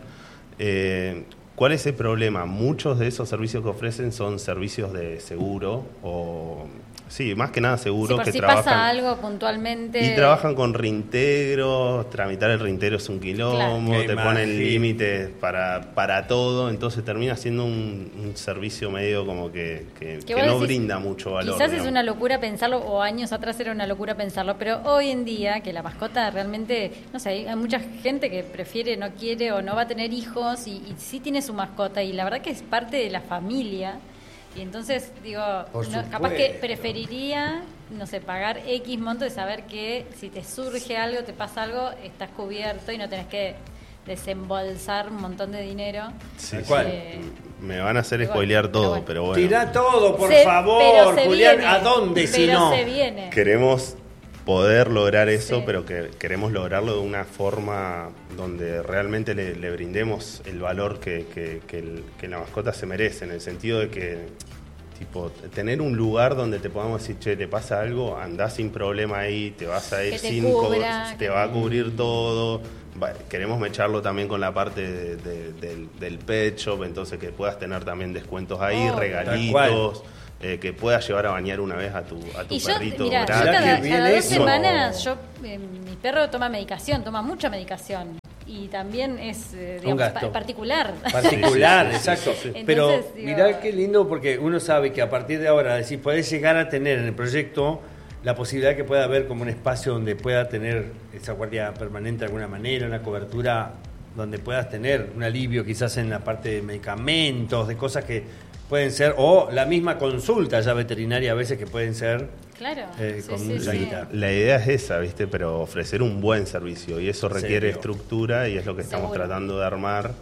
Speaker 3: Eh, ¿Cuál es el problema? Muchos de esos servicios que ofrecen son servicios de seguro o... Sí, más que nada seguro,
Speaker 1: si por
Speaker 3: que
Speaker 1: si
Speaker 3: trabajan...
Speaker 1: pasa algo puntualmente.
Speaker 3: Y trabajan con reintegro, tramitar el reintegro es un quilombo,
Speaker 2: Claro.
Speaker 3: te
Speaker 2: Qué
Speaker 3: ponen
Speaker 2: imagen.
Speaker 3: límites para, para todo, entonces termina siendo un, un servicio medio como que, que,
Speaker 1: Que
Speaker 3: que
Speaker 1: vos
Speaker 3: no
Speaker 1: decís,
Speaker 3: brinda mucho valor.
Speaker 1: Quizás es
Speaker 3: digamos.
Speaker 1: una locura pensarlo, o años atrás era una locura pensarlo, pero hoy en día, que la mascota realmente, no sé, hay, hay mucha gente que prefiere, no quiere o no va a tener hijos y, y sí tiene su mascota, y la verdad que es parte de la familia. Y entonces, digo,
Speaker 2: Por
Speaker 1: no, capaz que
Speaker 2: supuesto.
Speaker 1: preferiría, no sé, pagar X monto de saber que si te surge algo, te pasa algo, estás cubierto y no tenés que desembolsar un montón de dinero.
Speaker 3: Sí,
Speaker 2: Tal
Speaker 3: sí.
Speaker 2: cual.
Speaker 1: Eh,
Speaker 3: Me van a hacer
Speaker 1: Pero
Speaker 3: spoilear
Speaker 1: bueno,
Speaker 3: todo,
Speaker 1: pero
Speaker 3: pero bueno.
Speaker 2: Tirá todo, por
Speaker 1: se- pero
Speaker 2: favor,
Speaker 1: se
Speaker 2: Julián.
Speaker 1: viene,
Speaker 2: ¿A dónde si
Speaker 1: pero
Speaker 2: no?
Speaker 1: se viene.
Speaker 3: Queremos poder lograr eso,
Speaker 1: Sí.
Speaker 3: pero que queremos lograrlo de una forma donde realmente le, le brindemos el valor que, que, que, el- que la mascota se merece, en el sentido de que tipo tener un lugar donde te podamos decir, che, te pasa algo, andás sin problema ahí, te vas a ir
Speaker 1: Que te
Speaker 3: sin co-
Speaker 1: cubra,
Speaker 3: te
Speaker 1: que-
Speaker 3: va a cubrir todo. Va- queremos mecharlo también con la parte de- de- del, del pet shop, entonces que puedas tener también descuentos ahí,
Speaker 1: Oh.
Speaker 3: regalitos, eh, que puedas llevar a bañar una vez a tu, a tu
Speaker 1: Y yo,
Speaker 3: perrito
Speaker 1: mira, yo
Speaker 3: gratis.
Speaker 2: Mirá
Speaker 1: cada,
Speaker 2: que bien
Speaker 1: cada dos
Speaker 2: eso.
Speaker 1: semanas, yo, eh, mi perro toma medicación, toma mucha medicación. Y también es, eh, digamos,
Speaker 2: gasto.
Speaker 1: pa- particular.
Speaker 2: Particular,
Speaker 3: Sí, sí, sí,
Speaker 2: exacto.
Speaker 3: sí, sí.
Speaker 2: Pero
Speaker 1: Entonces, digo-
Speaker 2: mirá qué lindo porque uno sabe que a partir de ahora, decir, podés llegar a tener en el proyecto la posibilidad que pueda haber como un espacio donde pueda tener esa guardia permanente de alguna manera, una cobertura donde puedas tener un alivio quizás en la parte de medicamentos, de cosas que pueden ser, o la misma consulta ya veterinaria a veces que pueden ser
Speaker 1: Claro.
Speaker 2: eh,
Speaker 1: sí,
Speaker 2: con
Speaker 1: sí,
Speaker 2: mucha
Speaker 1: sí.
Speaker 2: guita.
Speaker 3: La idea es esa, ¿viste? Pero ofrecer un buen servicio y eso requiere
Speaker 2: Serio.
Speaker 3: estructura y es lo que estamos
Speaker 1: Seguro.
Speaker 3: tratando de armar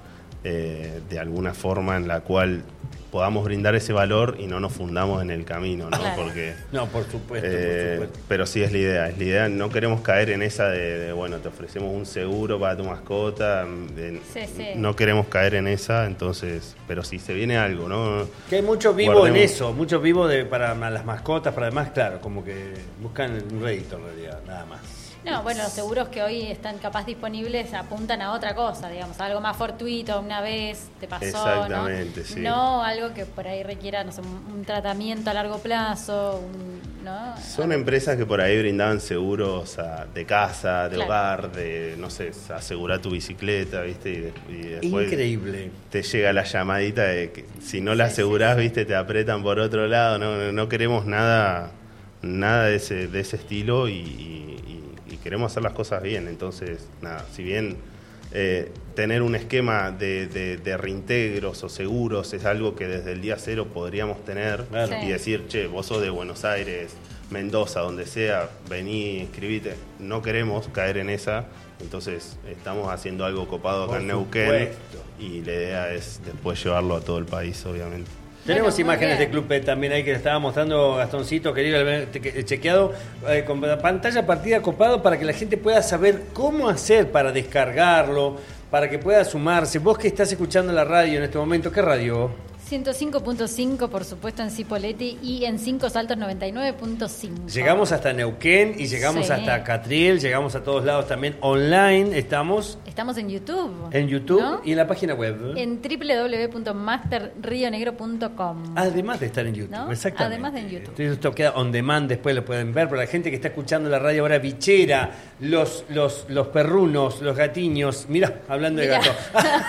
Speaker 3: eh, de alguna forma en la cual podamos brindar ese valor y no nos fundamos en el camino, ¿no?
Speaker 1: Claro.
Speaker 3: Porque
Speaker 2: No, por supuesto,
Speaker 3: eh,
Speaker 2: por supuesto.
Speaker 3: pero sí es la idea, es la idea, no queremos caer en esa de, de, bueno, te ofrecemos un seguro para tu mascota, de-
Speaker 1: Sí, sí.
Speaker 3: no queremos caer en esa, entonces, pero si se viene algo, ¿no?
Speaker 2: Que hay mucho vivo
Speaker 3: Guardemos.
Speaker 2: en eso, mucho vivo de, para las mascotas, para demás, claro, como que buscan un rédito en realidad, nada más.
Speaker 1: No, bueno, los seguros que hoy están capaz disponibles apuntan a otra cosa, digamos, algo más fortuito, una vez te pasó,
Speaker 3: Exactamente,
Speaker 1: ¿no?
Speaker 3: sí.
Speaker 1: No algo que por ahí requiera, no sé, un, un tratamiento a largo plazo, un, ¿no?
Speaker 3: Son empresas que por ahí brindaban seguros a- de casa, de
Speaker 1: Claro.
Speaker 3: hogar, de, no sé, asegurar tu bicicleta, ¿viste? Y, de- y después
Speaker 2: Increíble.
Speaker 3: te llega la llamadita de que si no la asegurás, ¿viste? Te apretan por otro lado. No, no, no queremos nada nada de ese, de ese estilo y, y- y- y queremos hacer las cosas bien. Entonces, nada, si bien eh, tener un esquema de, de- de reintegros o seguros es algo que desde el día cero podríamos tener
Speaker 2: Claro.
Speaker 3: y
Speaker 1: Sí.
Speaker 3: decir, che, vos sos de Buenos Aires, Mendoza, donde sea, vení, inscribite. No queremos caer en esa, entonces estamos haciendo algo copado acá
Speaker 2: Por
Speaker 3: en Neuquén
Speaker 2: supuesto.
Speaker 3: y la idea es después llevarlo a todo el país, obviamente.
Speaker 2: Tenemos
Speaker 1: Bueno, muy
Speaker 2: imágenes
Speaker 1: bien.
Speaker 2: de Club Pet también ahí que le estaba mostrando Gastoncito, querido, chequeado, eh, con la pantalla partida copado para que la gente pueda saber cómo hacer para descargarlo, para que pueda sumarse. Vos que estás escuchando la radio en este momento, ¿qué radio?
Speaker 1: ciento cinco punto cinco, por supuesto, en Cipolletti y en Cinco Saltos noventa y nueve punto cinco.
Speaker 2: Llegamos hasta Neuquén y llegamos
Speaker 1: Sí.
Speaker 2: hasta Catriel, llegamos a todos lados también online, estamos
Speaker 1: Estamos en YouTube.
Speaker 2: en YouTube
Speaker 1: ¿no?
Speaker 2: y en la página web.
Speaker 1: En w w w punto master rio negro punto com.
Speaker 2: Además de estar en YouTube,
Speaker 1: ¿No?
Speaker 2: exactamente.
Speaker 1: Además de en YouTube.
Speaker 2: Entonces, esto queda on demand, después lo pueden ver, pero la gente que está escuchando la radio ahora, bichera, los, los, los perrunos, los gatiños, mira, hablando
Speaker 1: Mirá.
Speaker 2: de gato.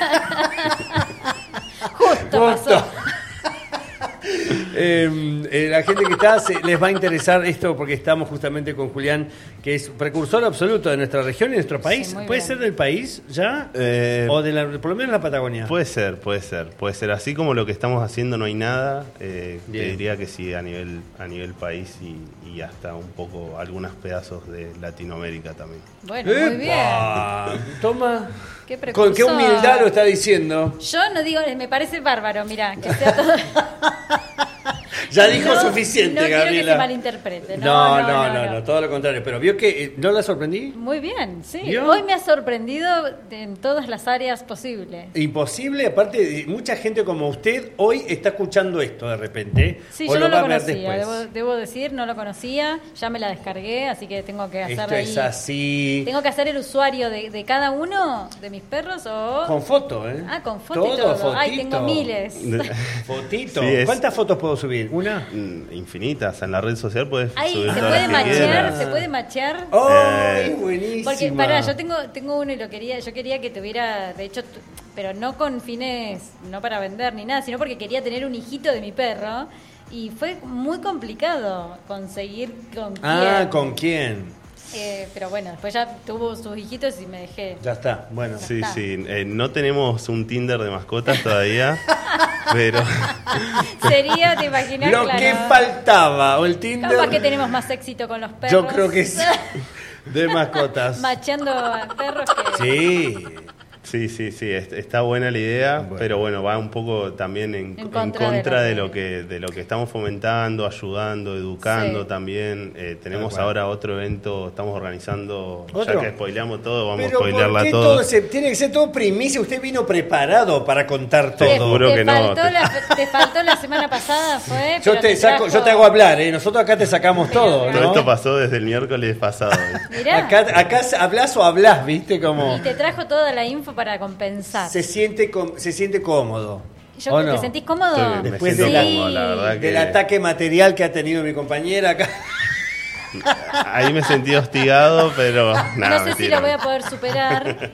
Speaker 1: Justo pasó.
Speaker 2: Justo. Eh, eh, la gente que está se- les va a interesar esto porque estamos justamente con Julián, que es precursor absoluto de nuestra región y de nuestro país.
Speaker 1: Sí, muy
Speaker 2: ¿Puede
Speaker 1: bien.
Speaker 2: ser del país ya?
Speaker 3: Eh,
Speaker 2: ¿O de la, por lo menos en la Patagonia?
Speaker 3: Puede ser, puede ser, puede ser. Así como lo que estamos haciendo no hay nada, eh, te
Speaker 2: Bien.
Speaker 3: diría que sí a nivel a nivel país y, y hasta un poco algunos pedazos de Latinoamérica también.
Speaker 1: Bueno, muy bien.
Speaker 2: ¡Epa! Toma.
Speaker 1: Qué
Speaker 2: Con qué
Speaker 1: precursor.
Speaker 2: humildad lo está diciendo.
Speaker 1: Yo no digo, me parece bárbaro, mira, que sea todo.
Speaker 2: Ya dijo
Speaker 1: No,
Speaker 2: suficiente,
Speaker 1: no quiero que
Speaker 2: Gabriela.
Speaker 1: se malinterprete.
Speaker 2: No
Speaker 1: No,
Speaker 2: no
Speaker 1: no,
Speaker 2: no,
Speaker 1: no,
Speaker 2: no, todo lo contrario. Pero vio que eh, no la sorprendí.
Speaker 1: Muy bien, sí.
Speaker 2: ¿Vio?
Speaker 1: Hoy me ha sorprendido en todas las áreas posibles.
Speaker 2: Imposible, aparte, eh, mucha gente como usted hoy está escuchando esto de repente.
Speaker 1: Sí,
Speaker 2: o
Speaker 1: yo
Speaker 2: lo
Speaker 1: no
Speaker 2: va
Speaker 1: lo
Speaker 2: a ver
Speaker 1: conocía,
Speaker 2: después.
Speaker 1: debo, debo decir, no lo conocía, ya me la descargué, así que tengo que hacer
Speaker 2: Esto
Speaker 1: ahí.
Speaker 2: es así.
Speaker 1: ¿Tengo que hacer el usuario de, de cada uno de mis perros o...?
Speaker 2: Con foto, ¿eh?
Speaker 1: Ah, con foto y todo. Ay,
Speaker 2: fotito.
Speaker 1: tengo miles.
Speaker 2: Fotito.
Speaker 3: Sí, es-
Speaker 2: ¿Cuántas fotos puedo subir? ¿Una?
Speaker 3: Mm, Infinitas, en la red social puedes
Speaker 1: Ay,
Speaker 3: subir
Speaker 1: ¿se
Speaker 3: todas
Speaker 1: puede
Speaker 3: las que
Speaker 1: machear?
Speaker 3: quieras.
Speaker 1: ¿Se puede machear?
Speaker 2: ¡Oh,
Speaker 3: Eh,
Speaker 2: buenísima!
Speaker 1: Porque, pará, yo tengo, tengo uno y lo quería, yo quería que tuviera, de hecho, t- pero no con fines, no para vender ni nada, sino porque quería tener un hijito de mi perro y fue muy complicado conseguir con
Speaker 2: Ah,
Speaker 1: quién.
Speaker 2: ¿con quién?
Speaker 1: Eh, pero bueno, después ya tuvo sus hijitos y me dejé.
Speaker 2: Ya está, bueno.
Speaker 3: Sí,
Speaker 1: está.
Speaker 3: sí, eh, no tenemos un Tinder de mascotas todavía, pero
Speaker 1: Sería, te imaginas,
Speaker 2: Lo
Speaker 1: claro.
Speaker 2: que faltaba, o el Tinder.
Speaker 1: Capaz que tenemos más éxito con los perros.
Speaker 2: Yo creo que sí. De mascotas.
Speaker 1: Macheando a perros que...
Speaker 2: Sí.
Speaker 3: Sí, sí, sí, es- está buena la idea,
Speaker 2: Bueno.
Speaker 3: pero bueno, va un poco también en,
Speaker 1: En
Speaker 3: en
Speaker 1: contra
Speaker 3: contra,
Speaker 1: de
Speaker 3: de,
Speaker 1: lo
Speaker 3: lo que, de lo que estamos fomentando, ayudando, educando
Speaker 1: Sí.
Speaker 3: también. Eh, tenemos
Speaker 2: Tal cual.
Speaker 3: ahora otro evento, estamos organizando,
Speaker 2: ¿Otro?
Speaker 3: ya que spoileamos todo, vamos
Speaker 2: Pero
Speaker 3: a spoilearla
Speaker 2: ¿por qué
Speaker 3: todo.
Speaker 2: todo se, tiene que ser todo primicia? Usted vino preparado para contar
Speaker 3: Te
Speaker 2: todo.
Speaker 3: juro
Speaker 1: te
Speaker 3: que no,
Speaker 1: faltó
Speaker 3: te-
Speaker 1: La, te faltó la semana pasada, fue.
Speaker 2: Yo
Speaker 1: pero
Speaker 2: te saco,
Speaker 1: trajo-
Speaker 2: yo te hago hablar, ¿eh? Nosotros acá te sacamos
Speaker 1: Pero,
Speaker 2: todo,
Speaker 1: pero-
Speaker 3: Todo
Speaker 2: ¿no?
Speaker 3: esto pasó desde el miércoles pasado.
Speaker 1: Mirá,
Speaker 2: Acá, acá hablas o hablas, ¿viste? Como
Speaker 1: y te trajo toda la info para compensar.
Speaker 2: se siente com- se siente cómodo.
Speaker 1: Yo
Speaker 2: ¿o
Speaker 1: creo
Speaker 2: no?
Speaker 1: ¿Te sentís cómodo?
Speaker 3: Estoy- me
Speaker 2: Después
Speaker 3: siento
Speaker 2: de la-
Speaker 3: cómodo, la verdad que
Speaker 2: Del ataque material que ha tenido mi compañera acá.
Speaker 3: ahí me sentí hostigado, pero nada,
Speaker 1: no sé si
Speaker 3: mentira.
Speaker 1: lo voy a poder superar.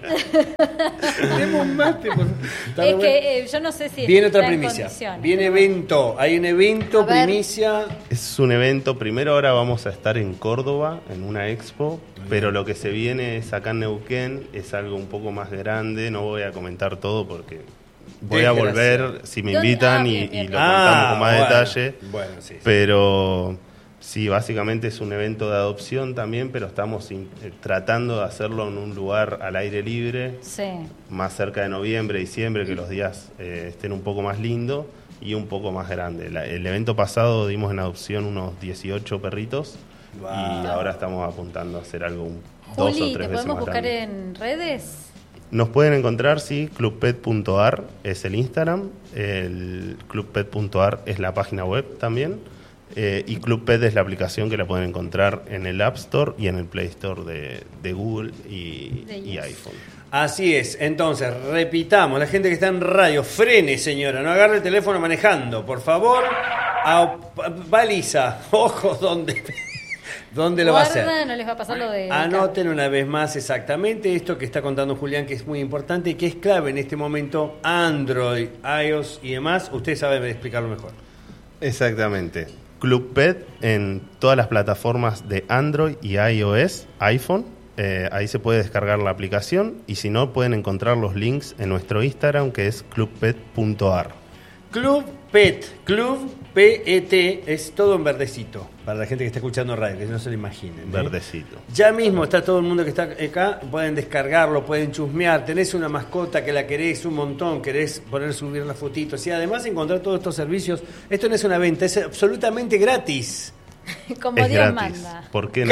Speaker 2: Tenemos un mate, por- Está
Speaker 1: es
Speaker 2: bueno.
Speaker 1: que eh, yo no sé si
Speaker 2: Viene otra
Speaker 1: está en
Speaker 2: primicia.
Speaker 1: condiciones.
Speaker 2: Viene evento. Hay un evento,
Speaker 1: A ver.
Speaker 2: primicia.
Speaker 3: Es un evento, primero ahora vamos a estar en Córdoba, en una expo, pero lo que se viene es acá en Neuquén, es algo un poco más grande, no voy a comentar todo porque voy a volver
Speaker 2: Desgraciado.
Speaker 3: si me
Speaker 1: ¿Dónde?
Speaker 3: invitan
Speaker 1: Ah,
Speaker 3: y,
Speaker 1: bien,
Speaker 3: y
Speaker 1: bien,
Speaker 3: lo
Speaker 1: bien.
Speaker 3: contamos con más
Speaker 2: bueno.
Speaker 3: detalle,
Speaker 2: Bueno, sí. sí.
Speaker 3: pero sí, básicamente es un evento de adopción también, pero estamos in- eh, tratando de hacerlo en un lugar al aire libre,
Speaker 1: Sí.
Speaker 3: más cerca de noviembre, diciembre, que los días eh, estén un poco más lindos y un poco más grande. La- el evento pasado dimos en adopción unos dieciocho perritos
Speaker 2: Wow.
Speaker 3: y ahora estamos apuntando a hacer algo un, dos
Speaker 1: Juli,
Speaker 3: o
Speaker 1: ¿te
Speaker 3: tres veces
Speaker 1: podemos
Speaker 3: más
Speaker 1: buscar
Speaker 3: grande.
Speaker 1: en redes?
Speaker 3: Nos pueden encontrar, sí, clubpet punto ar es el Instagram, el clubpet punto ar es la página web también, eh, y Clubpet es la aplicación que la pueden encontrar en el App Store y en el Play Store de, de Google y,
Speaker 1: De
Speaker 3: y
Speaker 1: iOS.
Speaker 3: iPhone.
Speaker 2: Así es, entonces, repitamos, la gente que está en radio, frene señora, no agarre el teléfono manejando, por favor, a, baliza, ojo, ¿dónde, dónde lo va a hacer?
Speaker 1: Guarda, no les va a pasar lo de...
Speaker 2: Anoten una vez más exactamente esto que está contando Julián, que es muy importante y que es clave en este momento, Android, iOS y demás, usted sabe explicarlo mejor.
Speaker 3: Exactamente. Clubpet en todas las plataformas de Android y iOS, iPhone. Eh, ahí se puede descargar la aplicación y si no pueden encontrar los links en nuestro Instagram que es clubpet punto ar.
Speaker 2: Club Pet, Club P E T, es todo en verdecito, para la gente que está escuchando radio, que no se lo imaginen. ¿eh?
Speaker 3: Verdecito.
Speaker 2: Ya mismo está todo el mundo que está acá, pueden descargarlo, pueden chusmear, tenés una mascota que la querés un montón, querés poner, subir las fotitos y además encontrar todos estos servicios. Esto no es una venta, es absolutamente gratis.
Speaker 1: Como
Speaker 3: Es
Speaker 1: Dios
Speaker 3: gratis.
Speaker 1: manda.
Speaker 3: ¿Por qué no?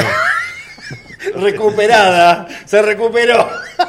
Speaker 2: Recuperada, se recuperó.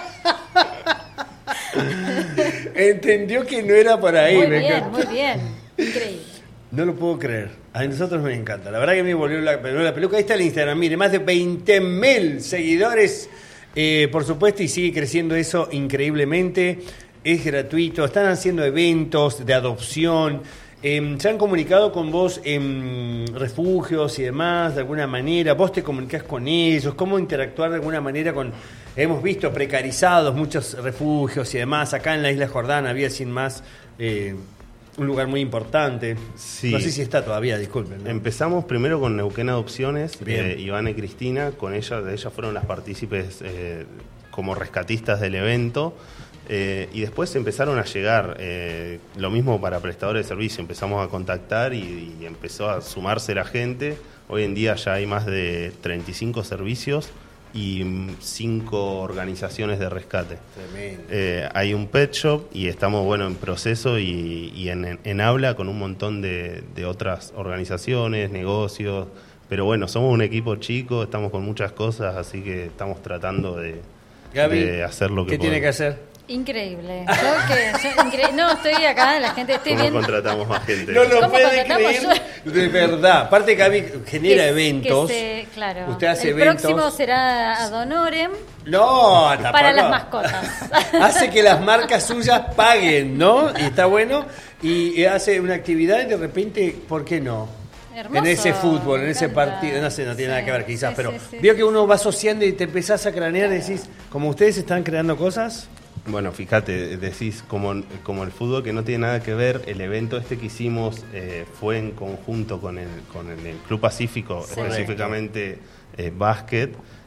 Speaker 2: Entendió que no era por ahí.
Speaker 1: Muy
Speaker 2: me
Speaker 1: bien,
Speaker 2: encantó.
Speaker 1: muy bien. Increíble.
Speaker 2: No lo puedo creer. A nosotros nos encanta. La verdad que me volvió la, me volvió la peluca. Ahí está el Instagram. Mire, más de veinte mil seguidores, eh, por supuesto, y sigue creciendo eso increíblemente. Es gratuito. Están haciendo eventos de adopción. Eh, ¿Se han comunicado con vos en refugios y demás de alguna manera? ¿Vos te comunicás con ellos? ¿Cómo interactuar de alguna manera con... Hemos visto precarizados muchos refugios y demás. Acá en la Isla Jordana había sin más eh, un lugar muy importante.
Speaker 3: Sí.
Speaker 2: No sé si está todavía, disculpen. ¿no?
Speaker 3: Empezamos primero con Neuquén Adopciones,
Speaker 2: Bien.
Speaker 3: eh, Iván y Cristina, con ellas, ellas fueron las partícipes eh, como rescatistas del evento. Eh, y después empezaron a llegar, eh, lo mismo para prestadores de servicio, empezamos a contactar y, y empezó a sumarse la gente. Hoy en día ya hay más de treinta y cinco servicios y cinco organizaciones de rescate.
Speaker 2: Tremendo.
Speaker 3: Eh, hay un pet shop y estamos bueno en proceso y, y en, en, en habla con un montón de, de otras organizaciones, negocios, pero bueno, somos un equipo chico, estamos con muchas cosas, así que estamos tratando de,
Speaker 2: Gaby,
Speaker 3: de hacer lo que
Speaker 2: ¿qué tiene que
Speaker 3: podemos.
Speaker 2: hacer?
Speaker 1: Increíble. Yo que, yo, incre- no, estoy acá, la gente, estoy
Speaker 3: ¿Cómo
Speaker 1: viendo...
Speaker 3: contratamos más gente?
Speaker 2: No lo
Speaker 1: ¿Cómo
Speaker 2: puede
Speaker 1: contratamos?
Speaker 2: creer, de verdad. Aparte Gaby genera
Speaker 1: que-
Speaker 2: eventos.
Speaker 1: que se- claro.
Speaker 2: Usted hace
Speaker 1: El
Speaker 2: eventos.
Speaker 1: próximo será ad honorem
Speaker 2: No,
Speaker 1: para
Speaker 2: tampoco.
Speaker 1: las mascotas.
Speaker 2: Hace que las marcas suyas paguen, ¿no? Y está bueno. Y hace una actividad y de repente, ¿por qué no?
Speaker 1: Hermoso,
Speaker 2: En ese fútbol, en
Speaker 1: me
Speaker 2: ese
Speaker 1: encanta.
Speaker 2: partido, no sé, no tiene
Speaker 1: Sí,
Speaker 2: nada que ver quizás,
Speaker 1: sí,
Speaker 2: pero
Speaker 1: sí, sí,
Speaker 2: veo
Speaker 1: sí,
Speaker 2: que uno va asociando y te empezás a cranear y decís, como ustedes están creando cosas,
Speaker 3: Bueno, fíjate, decís, como, como el fútbol que no tiene nada que ver, el evento este que hicimos eh, fue en conjunto con el, con el, el Club Pacífico,
Speaker 1: Sí.
Speaker 3: específicamente eh, básquet,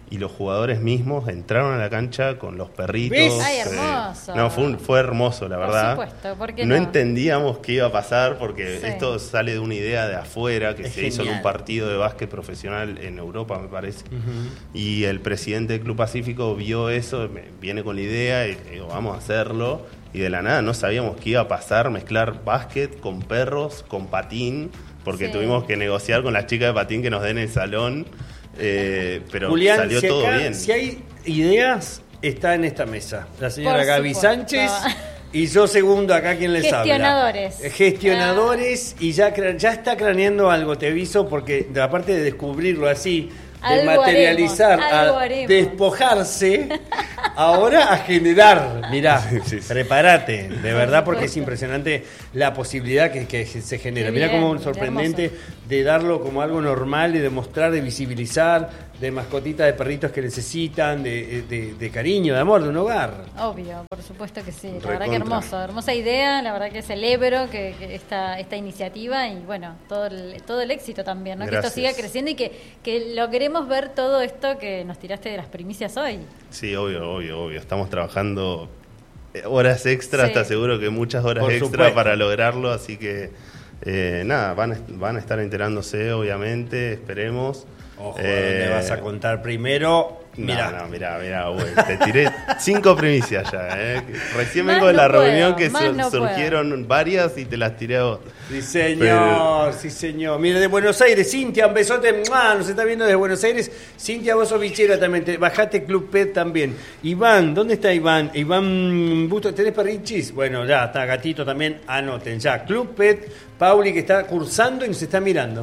Speaker 3: y los jugadores mismos entraron a la cancha con los perritos.
Speaker 2: ¿Ves?
Speaker 1: Ay,
Speaker 3: eh,
Speaker 1: hermoso.
Speaker 3: no, fue, un- fue hermoso, la
Speaker 1: Por
Speaker 3: verdad.
Speaker 1: supuesto, ¿por qué
Speaker 3: no?
Speaker 1: no?
Speaker 3: entendíamos qué iba a pasar porque
Speaker 1: Sí.
Speaker 3: esto sale de una idea de afuera que
Speaker 2: Es
Speaker 3: se hizo en
Speaker 2: genial.
Speaker 3: un partido de básquet profesional en Europa, me parece. Y el presidente del Club Pacífico vio eso, me- viene con la idea y digo, vamos a hacerlo. Y de la nada no sabíamos qué iba a pasar, mezclar básquet con perros, con patín, porque
Speaker 1: Sí.
Speaker 3: tuvimos que negociar con las chicas de patín que nos den el salón. Eh, pero
Speaker 2: Julián,
Speaker 3: salió
Speaker 2: si,
Speaker 3: todo
Speaker 2: acá-
Speaker 3: bien.
Speaker 2: si hay ideas, está en esta mesa. La señora
Speaker 1: Por
Speaker 2: Gaby
Speaker 1: supuesto.
Speaker 2: Sánchez y yo segundo acá quien les habla.
Speaker 1: Gestionadores.
Speaker 2: Eh, Gestionadores y ya, cra- ya está craneando algo, te aviso, porque de- aparte de descubrirlo así, de
Speaker 1: Algo
Speaker 2: materializar,
Speaker 1: haremos, algo
Speaker 2: a
Speaker 1: haremos.
Speaker 2: despojarse, ahora a generar. Mirá,
Speaker 3: Sí, sí.
Speaker 2: prepárate, de verdad, porque es impresionante la posibilidad que, que se genera.
Speaker 1: Qué
Speaker 2: Mirá
Speaker 1: bien,
Speaker 2: cómo
Speaker 1: qué
Speaker 2: sorprendente
Speaker 1: hermoso.
Speaker 2: de darlo como algo normal y de mostrar, de visibilizar, de mascotitas, de perritos que necesitan, de, de- de cariño, de amor, de un hogar.
Speaker 1: Obvio, por supuesto que sí. La verdad
Speaker 3: Recontra.
Speaker 1: que hermoso, hermosa idea, la verdad que celebro que, que esta, esta iniciativa y bueno, todo el, todo el éxito también, ¿no? Que esto
Speaker 3: Gracias.
Speaker 1: siga creciendo y que, que lo queremos ver todo esto que nos tiraste de las primicias hoy.
Speaker 3: Sí, obvio, obvio, obvio. Estamos trabajando eh, horas extras,
Speaker 1: Sí.
Speaker 3: te aseguro que muchas horas
Speaker 2: Por
Speaker 3: extra
Speaker 2: supuesto.
Speaker 3: para lograrlo, así que eh, nada, van, a- van a estar enterándose, obviamente, esperemos.
Speaker 2: Ojo,
Speaker 3: Eh,
Speaker 2: me vas a contar primero. Mira,
Speaker 3: No, no, mirá, mirá, güey, te tiré cinco primicias ya, ¿eh? Recién
Speaker 1: Más
Speaker 3: vengo de
Speaker 1: no
Speaker 3: la
Speaker 1: puedo,
Speaker 3: reunión que
Speaker 1: más
Speaker 3: sur-
Speaker 1: no puedo.
Speaker 3: surgieron varias y te las tiré a vos.
Speaker 2: sí señor,
Speaker 3: Pero-
Speaker 2: sí señor. Mire, de Buenos Aires, Cintia, un besote, ¡mua! Nos está viendo desde Buenos Aires. Cintia, vos sos bichera también, te- bajate Club Pet también. Iván, ¿dónde está Iván? Iván Busto, ¿tenés perrichis? Bueno, ya, está gatito también, anoten ya. Club Pet, Pauli que está cursando y nos está mirando.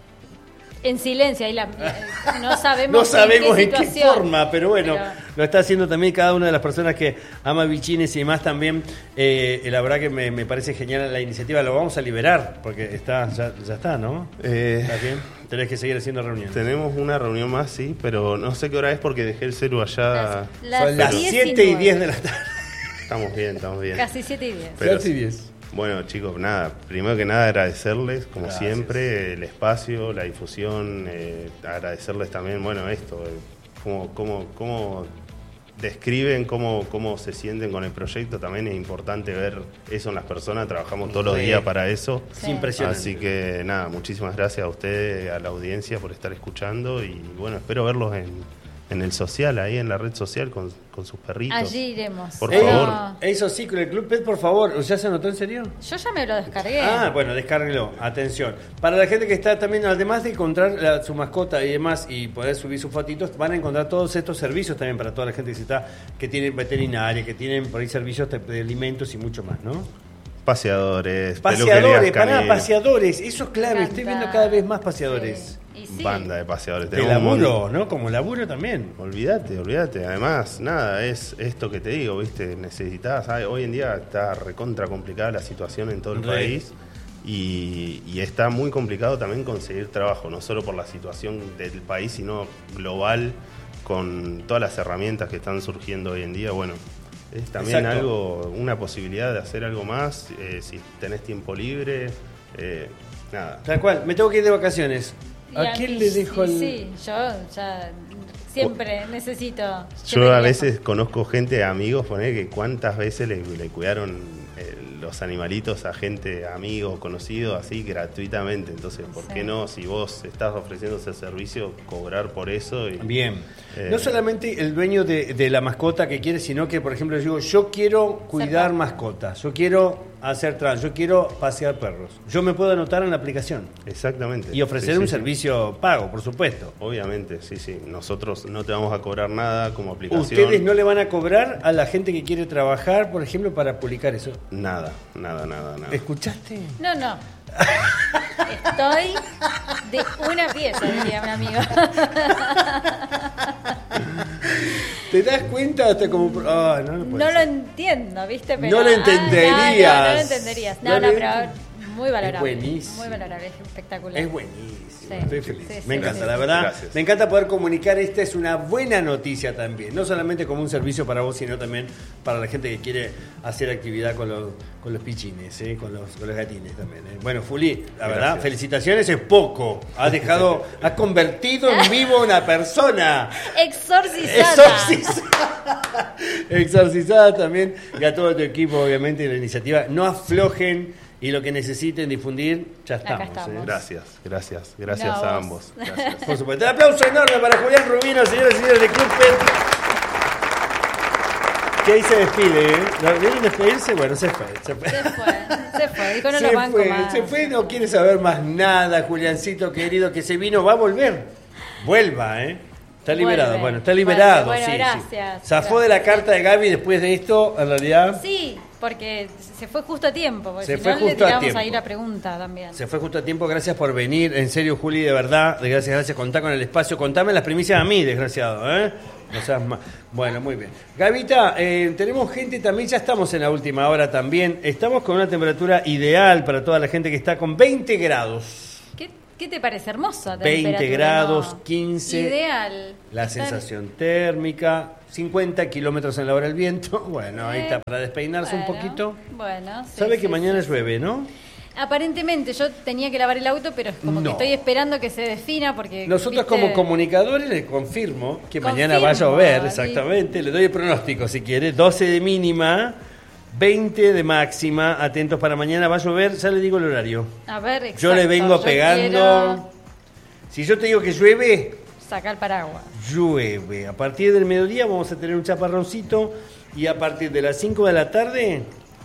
Speaker 1: En silencio, ahí la, la- no sabemos,
Speaker 2: No sabemos en
Speaker 1: qué,
Speaker 2: qué,
Speaker 1: situación.
Speaker 2: forma, pero bueno,
Speaker 1: Pero-
Speaker 2: lo está haciendo también cada una de las personas que ama bichines y demás también. Eh, la verdad que me, me parece genial la iniciativa. Lo vamos a liberar, porque está ya, ya está, ¿no?
Speaker 3: Eh,
Speaker 2: ¿Está bien? Tenés que seguir haciendo reuniones.
Speaker 3: Tenemos una reunión más, sí, pero no sé qué hora es porque dejé el celu allá.
Speaker 1: Las- las
Speaker 2: Son las
Speaker 1: diez y
Speaker 2: siete y
Speaker 1: nueve.
Speaker 2: diez de la tarde.
Speaker 3: Estamos bien, estamos bien.
Speaker 1: Casi siete y diez.
Speaker 3: Pero
Speaker 2: siete y diez.
Speaker 3: Bueno, chicos, nada, primero que nada agradecerles, como
Speaker 2: Gracias.
Speaker 3: siempre, el espacio, la difusión, eh, agradecerles también, bueno, esto, eh, cómo, cómo, cómo describen, cómo, cómo se sienten con el proyecto, también es importante ver eso en las personas, trabajamos todos los
Speaker 2: Sí.
Speaker 3: días para eso.
Speaker 2: Es impresionante.
Speaker 3: Así que nada, muchísimas gracias a ustedes, a la audiencia por estar escuchando y bueno, espero verlos en, en el social, ahí en la red social con, con sus perritos.
Speaker 1: Allí iremos.
Speaker 3: Por
Speaker 1: Pero-
Speaker 3: favor.
Speaker 2: Eso sí, con el Club Pet, por favor. ¿Ya se anotó en serio?
Speaker 1: Yo ya me lo descargué.
Speaker 2: Ah, bueno, descárguelo. Atención. Para la gente que está también, además de encontrar la- su mascota y demás y poder subir sus fotitos, van a encontrar todos estos servicios también para toda la gente que se está, que tiene veterinaria, que tienen por ahí servicios de, de alimentos y mucho más, ¿no?
Speaker 3: Paseadores,
Speaker 2: Paseadores,
Speaker 3: peluquerías
Speaker 2: pará,
Speaker 3: caninas.
Speaker 2: paseadores. Eso es clave.
Speaker 1: Me
Speaker 2: Estoy
Speaker 1: encanta.
Speaker 2: viendo cada vez más paseadores.
Speaker 1: Sí. Y sí.
Speaker 3: Banda de paseadores.
Speaker 2: De
Speaker 3: Tenemos un
Speaker 2: laburo,
Speaker 3: mon-
Speaker 2: ¿no? Como laburo también.
Speaker 3: Olvídate, olvídate. Además, nada, es esto que te digo, ¿viste? Necesitas. ah, Hoy en día está recontra complicada la situación en todo el
Speaker 2: Re.
Speaker 3: país. Y, y está muy complicado también conseguir trabajo, no solo por la situación del país, sino global, con todas las herramientas que están surgiendo hoy en día. Bueno, es también
Speaker 2: Exacto.
Speaker 3: algo, una posibilidad de hacer algo más, eh, si tenés tiempo libre, eh, nada.
Speaker 2: Tal cual. Me tengo que ir de vacaciones.
Speaker 1: Y
Speaker 2: ¿A quién
Speaker 1: mí-
Speaker 2: le dejo
Speaker 1: y
Speaker 2: el...?
Speaker 1: Sí, yo ya siempre necesito. que
Speaker 3: Yo
Speaker 1: me
Speaker 3: a
Speaker 1: digan.
Speaker 3: veces conozco gente, amigos, poner que cuántas veces le, le cuidaron eh, los animalitos a gente, amigos, conocidos, así gratuitamente. Entonces, ¿por
Speaker 1: Sí.
Speaker 3: qué no? Si vos estás ofreciendo ese servicio, cobrar por eso. Y,
Speaker 2: Bien.
Speaker 3: Eh,
Speaker 2: No solamente el dueño de, de la mascota que quiere, sino que, por ejemplo, yo digo, yo quiero cuidar
Speaker 1: Ser-
Speaker 2: mascotas, yo quiero hacer trans, yo quiero pasear perros. Yo me puedo anotar en la aplicación
Speaker 3: Exactamente.
Speaker 2: y ofrecer
Speaker 3: Sí, sí,
Speaker 2: un
Speaker 3: sí.
Speaker 2: servicio pago, por supuesto.
Speaker 3: Obviamente, sí, sí. Nosotros no te vamos a cobrar nada como aplicación.
Speaker 2: ¿Ustedes no le van a cobrar a la gente que quiere trabajar, por ejemplo, para publicar eso?
Speaker 3: Nada, nada, nada, nada.
Speaker 2: ¿Escuchaste?
Speaker 1: No, no. Estoy de una pieza, diría un amigo.
Speaker 2: ¿Te das cuenta hasta como... ah, no, no puede
Speaker 1: No lo
Speaker 2: ser.
Speaker 1: entiendo, ¿viste?
Speaker 2: No lo
Speaker 1: ah,
Speaker 2: entenderías.
Speaker 1: no, no, no lo entenderías. No,
Speaker 2: No
Speaker 1: no,
Speaker 2: le-
Speaker 1: pero Muy valorable.
Speaker 2: Es buenísimo.
Speaker 1: Muy valorable, es espectacular.
Speaker 2: Es buenísimo.
Speaker 1: Sí.
Speaker 2: Estoy feliz.
Speaker 1: Sí, sí,
Speaker 2: me
Speaker 1: sí,
Speaker 2: encanta,
Speaker 1: sí,
Speaker 2: la
Speaker 1: sí.
Speaker 2: verdad.
Speaker 3: Gracias.
Speaker 2: Me encanta poder comunicar. Esta es una buena noticia también. No solamente como un servicio para vos, sino también para la gente que quiere hacer actividad con los, con los pichines, ¿eh? con, los, con los gatines también. ¿eh? Bueno, Juli, la verdad,
Speaker 3: Gracias.
Speaker 2: felicitaciones. Es poco. Has dejado, has convertido en vivo a una persona.
Speaker 1: Exorcizada.
Speaker 2: Exorcizada. Exorcizada también. Y a todo tu equipo, obviamente, y la iniciativa. No aflojen. Y lo que necesiten difundir, ya estamos.
Speaker 1: Acá estamos.
Speaker 2: ¿eh?
Speaker 3: Gracias, gracias, gracias
Speaker 1: No,
Speaker 3: a
Speaker 1: vos.
Speaker 3: ambos. Gracias.
Speaker 2: Por supuesto. Un aplauso enorme para Julián Rubino, señoras y señores de Club Pet. Que ahí se despide, ¿eh? ¿Lo vieron despedirse? Bueno, se fue. Se fue.
Speaker 1: Se fue, se fue. Dijo, no
Speaker 2: se
Speaker 1: lo banco
Speaker 2: fue,
Speaker 1: más.
Speaker 2: se fue, no quiere saber más nada, Juliancito querido, que se vino, va a volver. Vuelva, ¿eh? Está liberado,
Speaker 1: Vuelve.
Speaker 2: bueno, está liberado.
Speaker 1: Bueno,
Speaker 2: sí,
Speaker 1: bueno,
Speaker 2: sí.
Speaker 1: gracias,
Speaker 2: Zafó
Speaker 1: gracias.
Speaker 2: de la carta de Gaby después de esto, en realidad.
Speaker 1: Sí, porque se fue justo a tiempo. Porque
Speaker 2: Se
Speaker 1: si
Speaker 2: fue
Speaker 1: no,
Speaker 2: justo
Speaker 1: le
Speaker 2: a
Speaker 1: tiramos
Speaker 2: tiempo.
Speaker 1: ahí la pregunta también.
Speaker 2: Se fue justo a tiempo, gracias por venir. En serio, Juli, de verdad, gracias, gracias. Contá con el espacio. Contame las primicias a mí, desgraciado, ¿eh? No seas más. Bueno, muy bien. Gavita, eh, tenemos gente también, ya estamos en la última hora también. Estamos con una temperatura ideal para toda la gente que está con veinte grados.
Speaker 1: ¿Qué, qué te parece? Hermosa
Speaker 2: veinte
Speaker 1: temperatura,
Speaker 2: grados,
Speaker 1: ¿no?
Speaker 2: quince.
Speaker 1: Ideal.
Speaker 2: La
Speaker 1: Estar-
Speaker 2: sensación térmica, cincuenta kilómetros en la hora del viento. Bueno, ahí
Speaker 1: Eh,
Speaker 2: está, para despeinarse un
Speaker 1: bueno,
Speaker 2: poquito.
Speaker 1: Bueno, sí,
Speaker 2: Sabe
Speaker 1: sí,
Speaker 2: que mañana
Speaker 1: sí.
Speaker 2: llueve, ¿no?
Speaker 1: Aparentemente yo tenía que lavar el auto, pero es como
Speaker 2: No.
Speaker 1: que estoy esperando que se defina porque...
Speaker 2: Nosotros
Speaker 1: ¿viste?
Speaker 2: como comunicadores les confirmo que mañana va a
Speaker 1: Confirmo,
Speaker 2: llover,
Speaker 1: sí.
Speaker 2: exactamente. Le doy el pronóstico si quiere. doce de mínima, veinte de máxima. Atentos para mañana, va a llover. Ya le digo el horario.
Speaker 1: A ver, exacto,
Speaker 2: Yo le vengo
Speaker 1: yo
Speaker 2: pegando.
Speaker 1: quiero
Speaker 2: Si yo te digo que llueve,
Speaker 1: sacar paraguas.
Speaker 2: llueve. A partir del mediodía vamos a tener un chaparroncito. Y a partir de las cinco de la tarde,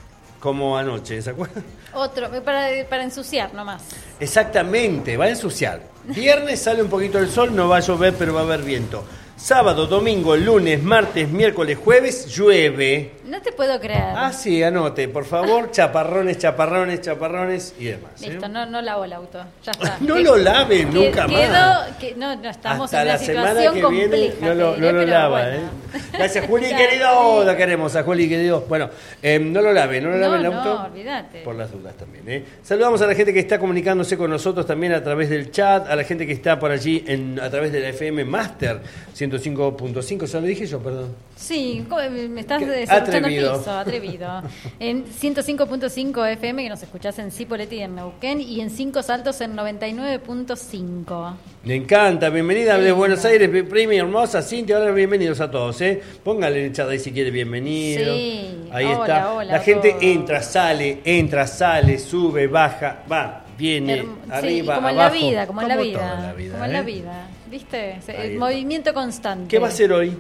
Speaker 2: como anoche, ¿se acuerdan?
Speaker 1: Otro, para, para ensuciar nomás.
Speaker 2: Exactamente, va a ensuciar. Viernes sale un poquito el sol, no va a llover, pero va a haber viento. Sábado, domingo, lunes, martes, miércoles, jueves, llueve.
Speaker 1: No te puedo creer.
Speaker 2: Ah, sí, anote, por favor, chaparrones, chaparrones, chaparrones y demás. ¿eh?
Speaker 1: Listo, no, no lavo el auto. Ya está.
Speaker 2: No
Speaker 1: Que-
Speaker 2: lo lave
Speaker 1: que-
Speaker 2: nunca
Speaker 1: quedó-
Speaker 2: más.
Speaker 1: que- no, no estamos
Speaker 2: Hasta
Speaker 1: en una
Speaker 2: la semana
Speaker 1: situación
Speaker 2: que
Speaker 1: compleja.
Speaker 2: viene no lo,
Speaker 1: te
Speaker 2: no
Speaker 1: diré,
Speaker 2: lo
Speaker 1: pero
Speaker 2: lava,
Speaker 1: bueno.
Speaker 2: ¿eh? Gracias, Juli,
Speaker 1: Ya,
Speaker 2: querido.
Speaker 1: sí.
Speaker 2: La queremos a Juli, querido. Bueno, eh, no lo lave, no lo lave
Speaker 1: No,
Speaker 2: el auto.
Speaker 1: no, olvídate.
Speaker 2: Por las dudas también, ¿eh? Saludamos a la gente que está comunicándose con nosotros también a través del chat, a la gente que está por allí en, a través de la F M Master ciento cinco punto cinco. ¿Ya lo dije yo? Perdón.
Speaker 1: Sí, ¿cómo? me estás
Speaker 2: Qué
Speaker 1: desarrollando el
Speaker 2: atrevido.
Speaker 1: piso, atrevido. En ciento cinco punto cinco F M, que nos escuchás en Cipolletti y en Neuquén, y en Cinco Saltos en noventa y nueve punto cinco.
Speaker 2: Me encanta, bienvenida
Speaker 1: Qué
Speaker 2: de
Speaker 1: lindo.
Speaker 2: Buenos Aires, prima hermosa, Cintia, ahora bienvenidos a todos, ¿eh? Póngale en el chat ahí si quiere bienvenido.
Speaker 1: Sí,
Speaker 2: Ahí
Speaker 1: hola,
Speaker 2: está.
Speaker 1: hola
Speaker 2: la
Speaker 1: a
Speaker 2: gente
Speaker 1: todos.
Speaker 2: entra, sale, entra, sale, sube, baja, va, viene,
Speaker 1: Herm- sí,
Speaker 2: arriba,
Speaker 1: como en
Speaker 2: abajo.
Speaker 1: la vida, como en la
Speaker 2: Como
Speaker 1: vida.
Speaker 2: toda la vida,
Speaker 1: como en
Speaker 2: ¿eh?
Speaker 1: la vida, ¿viste? Se-
Speaker 2: Ahí
Speaker 1: el
Speaker 2: está.
Speaker 1: movimiento constante.
Speaker 2: ¿Qué va a hacer hoy?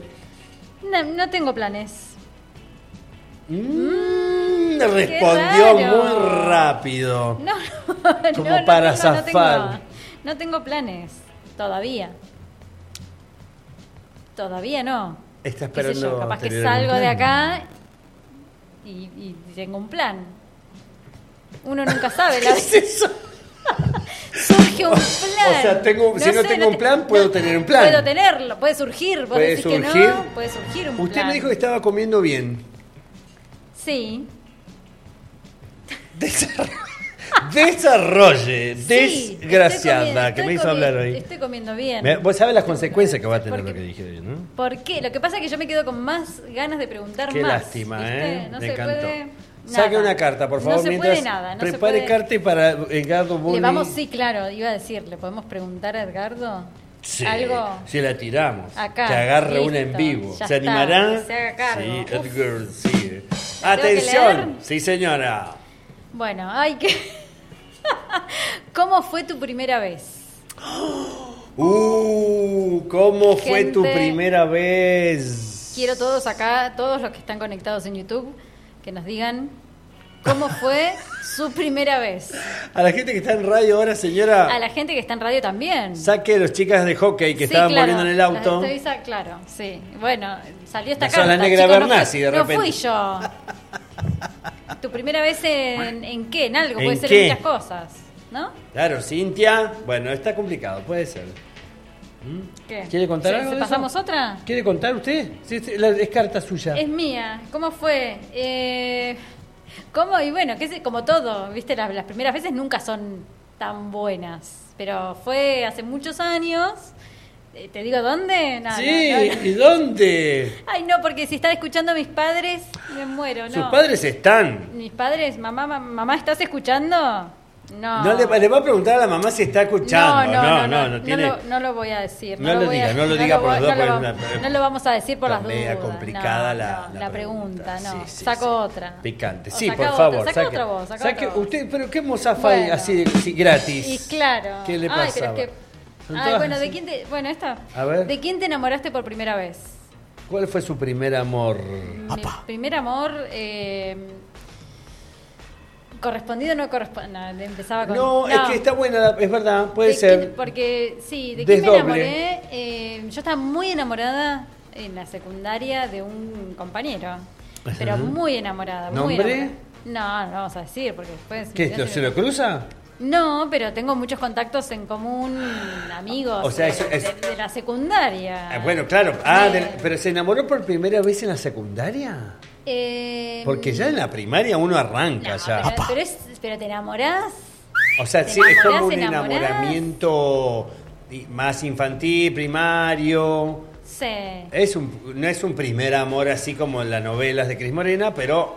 Speaker 1: No, no tengo planes.
Speaker 2: Mm, respondió
Speaker 1: raro.
Speaker 2: muy rápido.
Speaker 1: No, no,
Speaker 2: Como
Speaker 1: no,
Speaker 2: para
Speaker 1: no tengo, no tengo-
Speaker 2: zafar.
Speaker 1: no tengo planes. Todavía. Todavía no.
Speaker 2: Está
Speaker 1: Qué sé yo,
Speaker 2: esperando
Speaker 1: capaz que
Speaker 2: tener algún
Speaker 1: salgo de
Speaker 2: plan.
Speaker 1: acá y, y tengo un plan. Uno nunca sabe. La...
Speaker 2: ¿Qué es eso?
Speaker 1: Surge un plan.
Speaker 2: O sea, tengo- si no tengo un
Speaker 1: te-
Speaker 2: plan, puedo tener un plan.
Speaker 1: Puedo tenerlo, puede surgir. Vos
Speaker 2: Puede
Speaker 1: decís
Speaker 2: surgir.
Speaker 1: que no, puede surgir un
Speaker 2: Usted
Speaker 1: plan.
Speaker 2: me dijo que estaba comiendo bien.
Speaker 1: Sí.
Speaker 2: Desarrolle, desarrolle
Speaker 1: Sí,
Speaker 2: desgraciada,
Speaker 1: estoy comi-
Speaker 2: que me
Speaker 1: estoy
Speaker 2: hizo
Speaker 1: comi-
Speaker 2: hablar hoy.
Speaker 1: Estoy comiendo bien.
Speaker 2: Me- Vos sabés las consecuencias que va a tener
Speaker 1: Porque-
Speaker 2: lo que dije hoy, ¿no?
Speaker 1: ¿Por qué? Lo que pasa es que yo me quedo con más ganas de preguntar
Speaker 2: Qué
Speaker 1: más.
Speaker 2: lástima,
Speaker 1: ¿viste?
Speaker 2: ¿eh?
Speaker 1: No
Speaker 2: me
Speaker 1: se
Speaker 2: encantó.
Speaker 1: puede
Speaker 2: Saque
Speaker 1: nada.
Speaker 2: una carta, por favor,
Speaker 1: No se
Speaker 2: mientras
Speaker 1: puede nada. No se
Speaker 2: prepare
Speaker 1: puede-
Speaker 2: carta para Edgardo Bulli.
Speaker 1: Le vamos, sí, claro, iba a decir, ¿le podemos preguntar a Edgardo
Speaker 2: Sí,
Speaker 1: algo?
Speaker 2: si la tiramos.
Speaker 1: Acá,
Speaker 2: que agarre
Speaker 1: listo,
Speaker 2: una en vivo.
Speaker 1: ya
Speaker 2: ¿Se
Speaker 1: está,
Speaker 2: animará?
Speaker 1: que se haga cargo.
Speaker 2: Sí,
Speaker 1: Uf.
Speaker 2: Edgar, sí.
Speaker 1: ¿La tengo que
Speaker 2: Atención.
Speaker 1: leer?
Speaker 2: Sí, señora.
Speaker 1: Bueno, hay que... ¿Cómo fue tu primera vez?
Speaker 2: Uh, ¿cómo fue tu
Speaker 1: Gente,
Speaker 2: primera vez?
Speaker 1: Quiero todos acá, todos los que están conectados en YouTube, que nos digan cómo fue su primera vez.
Speaker 2: A la gente que está en radio ahora, señora,
Speaker 1: A la gente que está en radio también.
Speaker 2: saque a los chicas de hockey que
Speaker 1: Sí,
Speaker 2: estaban
Speaker 1: claro,
Speaker 2: volviendo en el auto.
Speaker 1: las estoy sa- claro, sí. Bueno, salió esta
Speaker 2: No sos
Speaker 1: carta.
Speaker 2: la negra
Speaker 1: chicos, no
Speaker 2: Bernasi,
Speaker 1: fui-
Speaker 2: de
Speaker 1: no
Speaker 2: repente.
Speaker 1: fui yo. ¿Tu primera vez en, en qué? En algo,
Speaker 2: ¿En
Speaker 1: puede ser
Speaker 2: qué?
Speaker 1: en muchas cosas, ¿no?
Speaker 2: Claro, Cintia. Bueno, está complicado, puede ser.
Speaker 1: ¿Qué?
Speaker 2: ¿Quiere contar
Speaker 1: ¿Se-
Speaker 2: algo
Speaker 1: se
Speaker 2: de eso?
Speaker 1: ¿Pasamos otra?
Speaker 2: ¿Quiere contar usted? Sí, sí, la- es carta suya.
Speaker 1: Es mía. ¿Cómo fue? Eh, ¿Cómo? Y bueno, que es como todo, ¿viste? Las, las primeras veces nunca son tan buenas. Pero fue hace muchos años. Eh, ¿Te digo dónde? No,
Speaker 2: sí,
Speaker 1: no, no.
Speaker 2: ¿y dónde?
Speaker 1: Ay, no, porque si están escuchando mis padres, me muero, ¿no?
Speaker 2: Sus padres están.
Speaker 1: Mis padres, mamá, mamá, mamá, ¿estás escuchando? No.
Speaker 2: No le, le va a preguntar a la mamá si está escuchando.
Speaker 1: No, no, no,
Speaker 2: no,
Speaker 1: no,
Speaker 2: no tiene...
Speaker 1: no, lo, no lo voy a decir.
Speaker 2: No lo
Speaker 1: voy
Speaker 2: diga,
Speaker 1: a-
Speaker 2: no lo diga por
Speaker 1: voy-
Speaker 2: las dos,
Speaker 1: no lo
Speaker 2: porque
Speaker 1: va-
Speaker 2: es una-
Speaker 1: no lo vamos a decir por las
Speaker 2: Está
Speaker 1: dudas.
Speaker 2: media complicada
Speaker 1: no,
Speaker 2: la,
Speaker 1: no,
Speaker 2: la
Speaker 1: pregunta, no.
Speaker 2: Sí, sí,
Speaker 1: saco
Speaker 2: sí.
Speaker 1: otra.
Speaker 2: Picante.
Speaker 1: O
Speaker 2: Sí,
Speaker 1: saca
Speaker 2: por
Speaker 1: otra,
Speaker 2: favor.
Speaker 1: saca
Speaker 2: saque-
Speaker 1: otra voz, saca
Speaker 2: saque-
Speaker 1: otra voz.
Speaker 2: usted, pero qué mozafa hay
Speaker 1: Bueno.
Speaker 2: así, sí, gratis.
Speaker 1: Y claro.
Speaker 2: ¿Qué le
Speaker 1: Ay,
Speaker 2: pasaba?
Speaker 1: pero es que...
Speaker 2: Son
Speaker 1: Ay,
Speaker 2: todas
Speaker 1: bueno, ¿de
Speaker 2: así.
Speaker 1: quién te... Bueno, esta.
Speaker 2: A ver.
Speaker 1: ¿De quién te enamoraste por primera vez?
Speaker 2: ¿Cuál fue su primer amor?
Speaker 1: Mi primer amor... Eh, ¿correspondido o no correspondido? No, empezaba con...
Speaker 2: No, es que está buena, es verdad, puede
Speaker 1: ¿De
Speaker 2: ser.
Speaker 1: quién- porque, sí, ¿de quién me
Speaker 2: Desdoble.
Speaker 1: enamoré? Eh, yo estaba muy enamorada en la secundaria de un compañero. Pero muy enamorada. Muy
Speaker 2: ¿Nombre?
Speaker 1: enamorada. No, no vamos a decir, porque después...
Speaker 2: ¿Qué? ¿Lo- ¿Se lo cruza?
Speaker 1: No, pero tengo muchos contactos en común, amigos
Speaker 2: O sea,
Speaker 1: de,
Speaker 2: es- es-
Speaker 1: de- de la secundaria.
Speaker 2: Ah, bueno, claro. Ah,
Speaker 1: Sí.
Speaker 2: de- pero ¿se enamoró por primera vez en la secundaria?
Speaker 1: Eh,
Speaker 2: Porque ya en la primaria uno arranca
Speaker 1: no,
Speaker 2: ya.
Speaker 1: pero, pero, es, pero te enamorás.
Speaker 2: O sea,
Speaker 1: ¿Te
Speaker 2: sí, es como
Speaker 1: enamorás,
Speaker 2: un
Speaker 1: enamorás?
Speaker 2: enamoramiento i- más infantil, primario.
Speaker 1: Sí.
Speaker 2: Es un, no es un primer amor así como en las novelas de Cris Morena, pero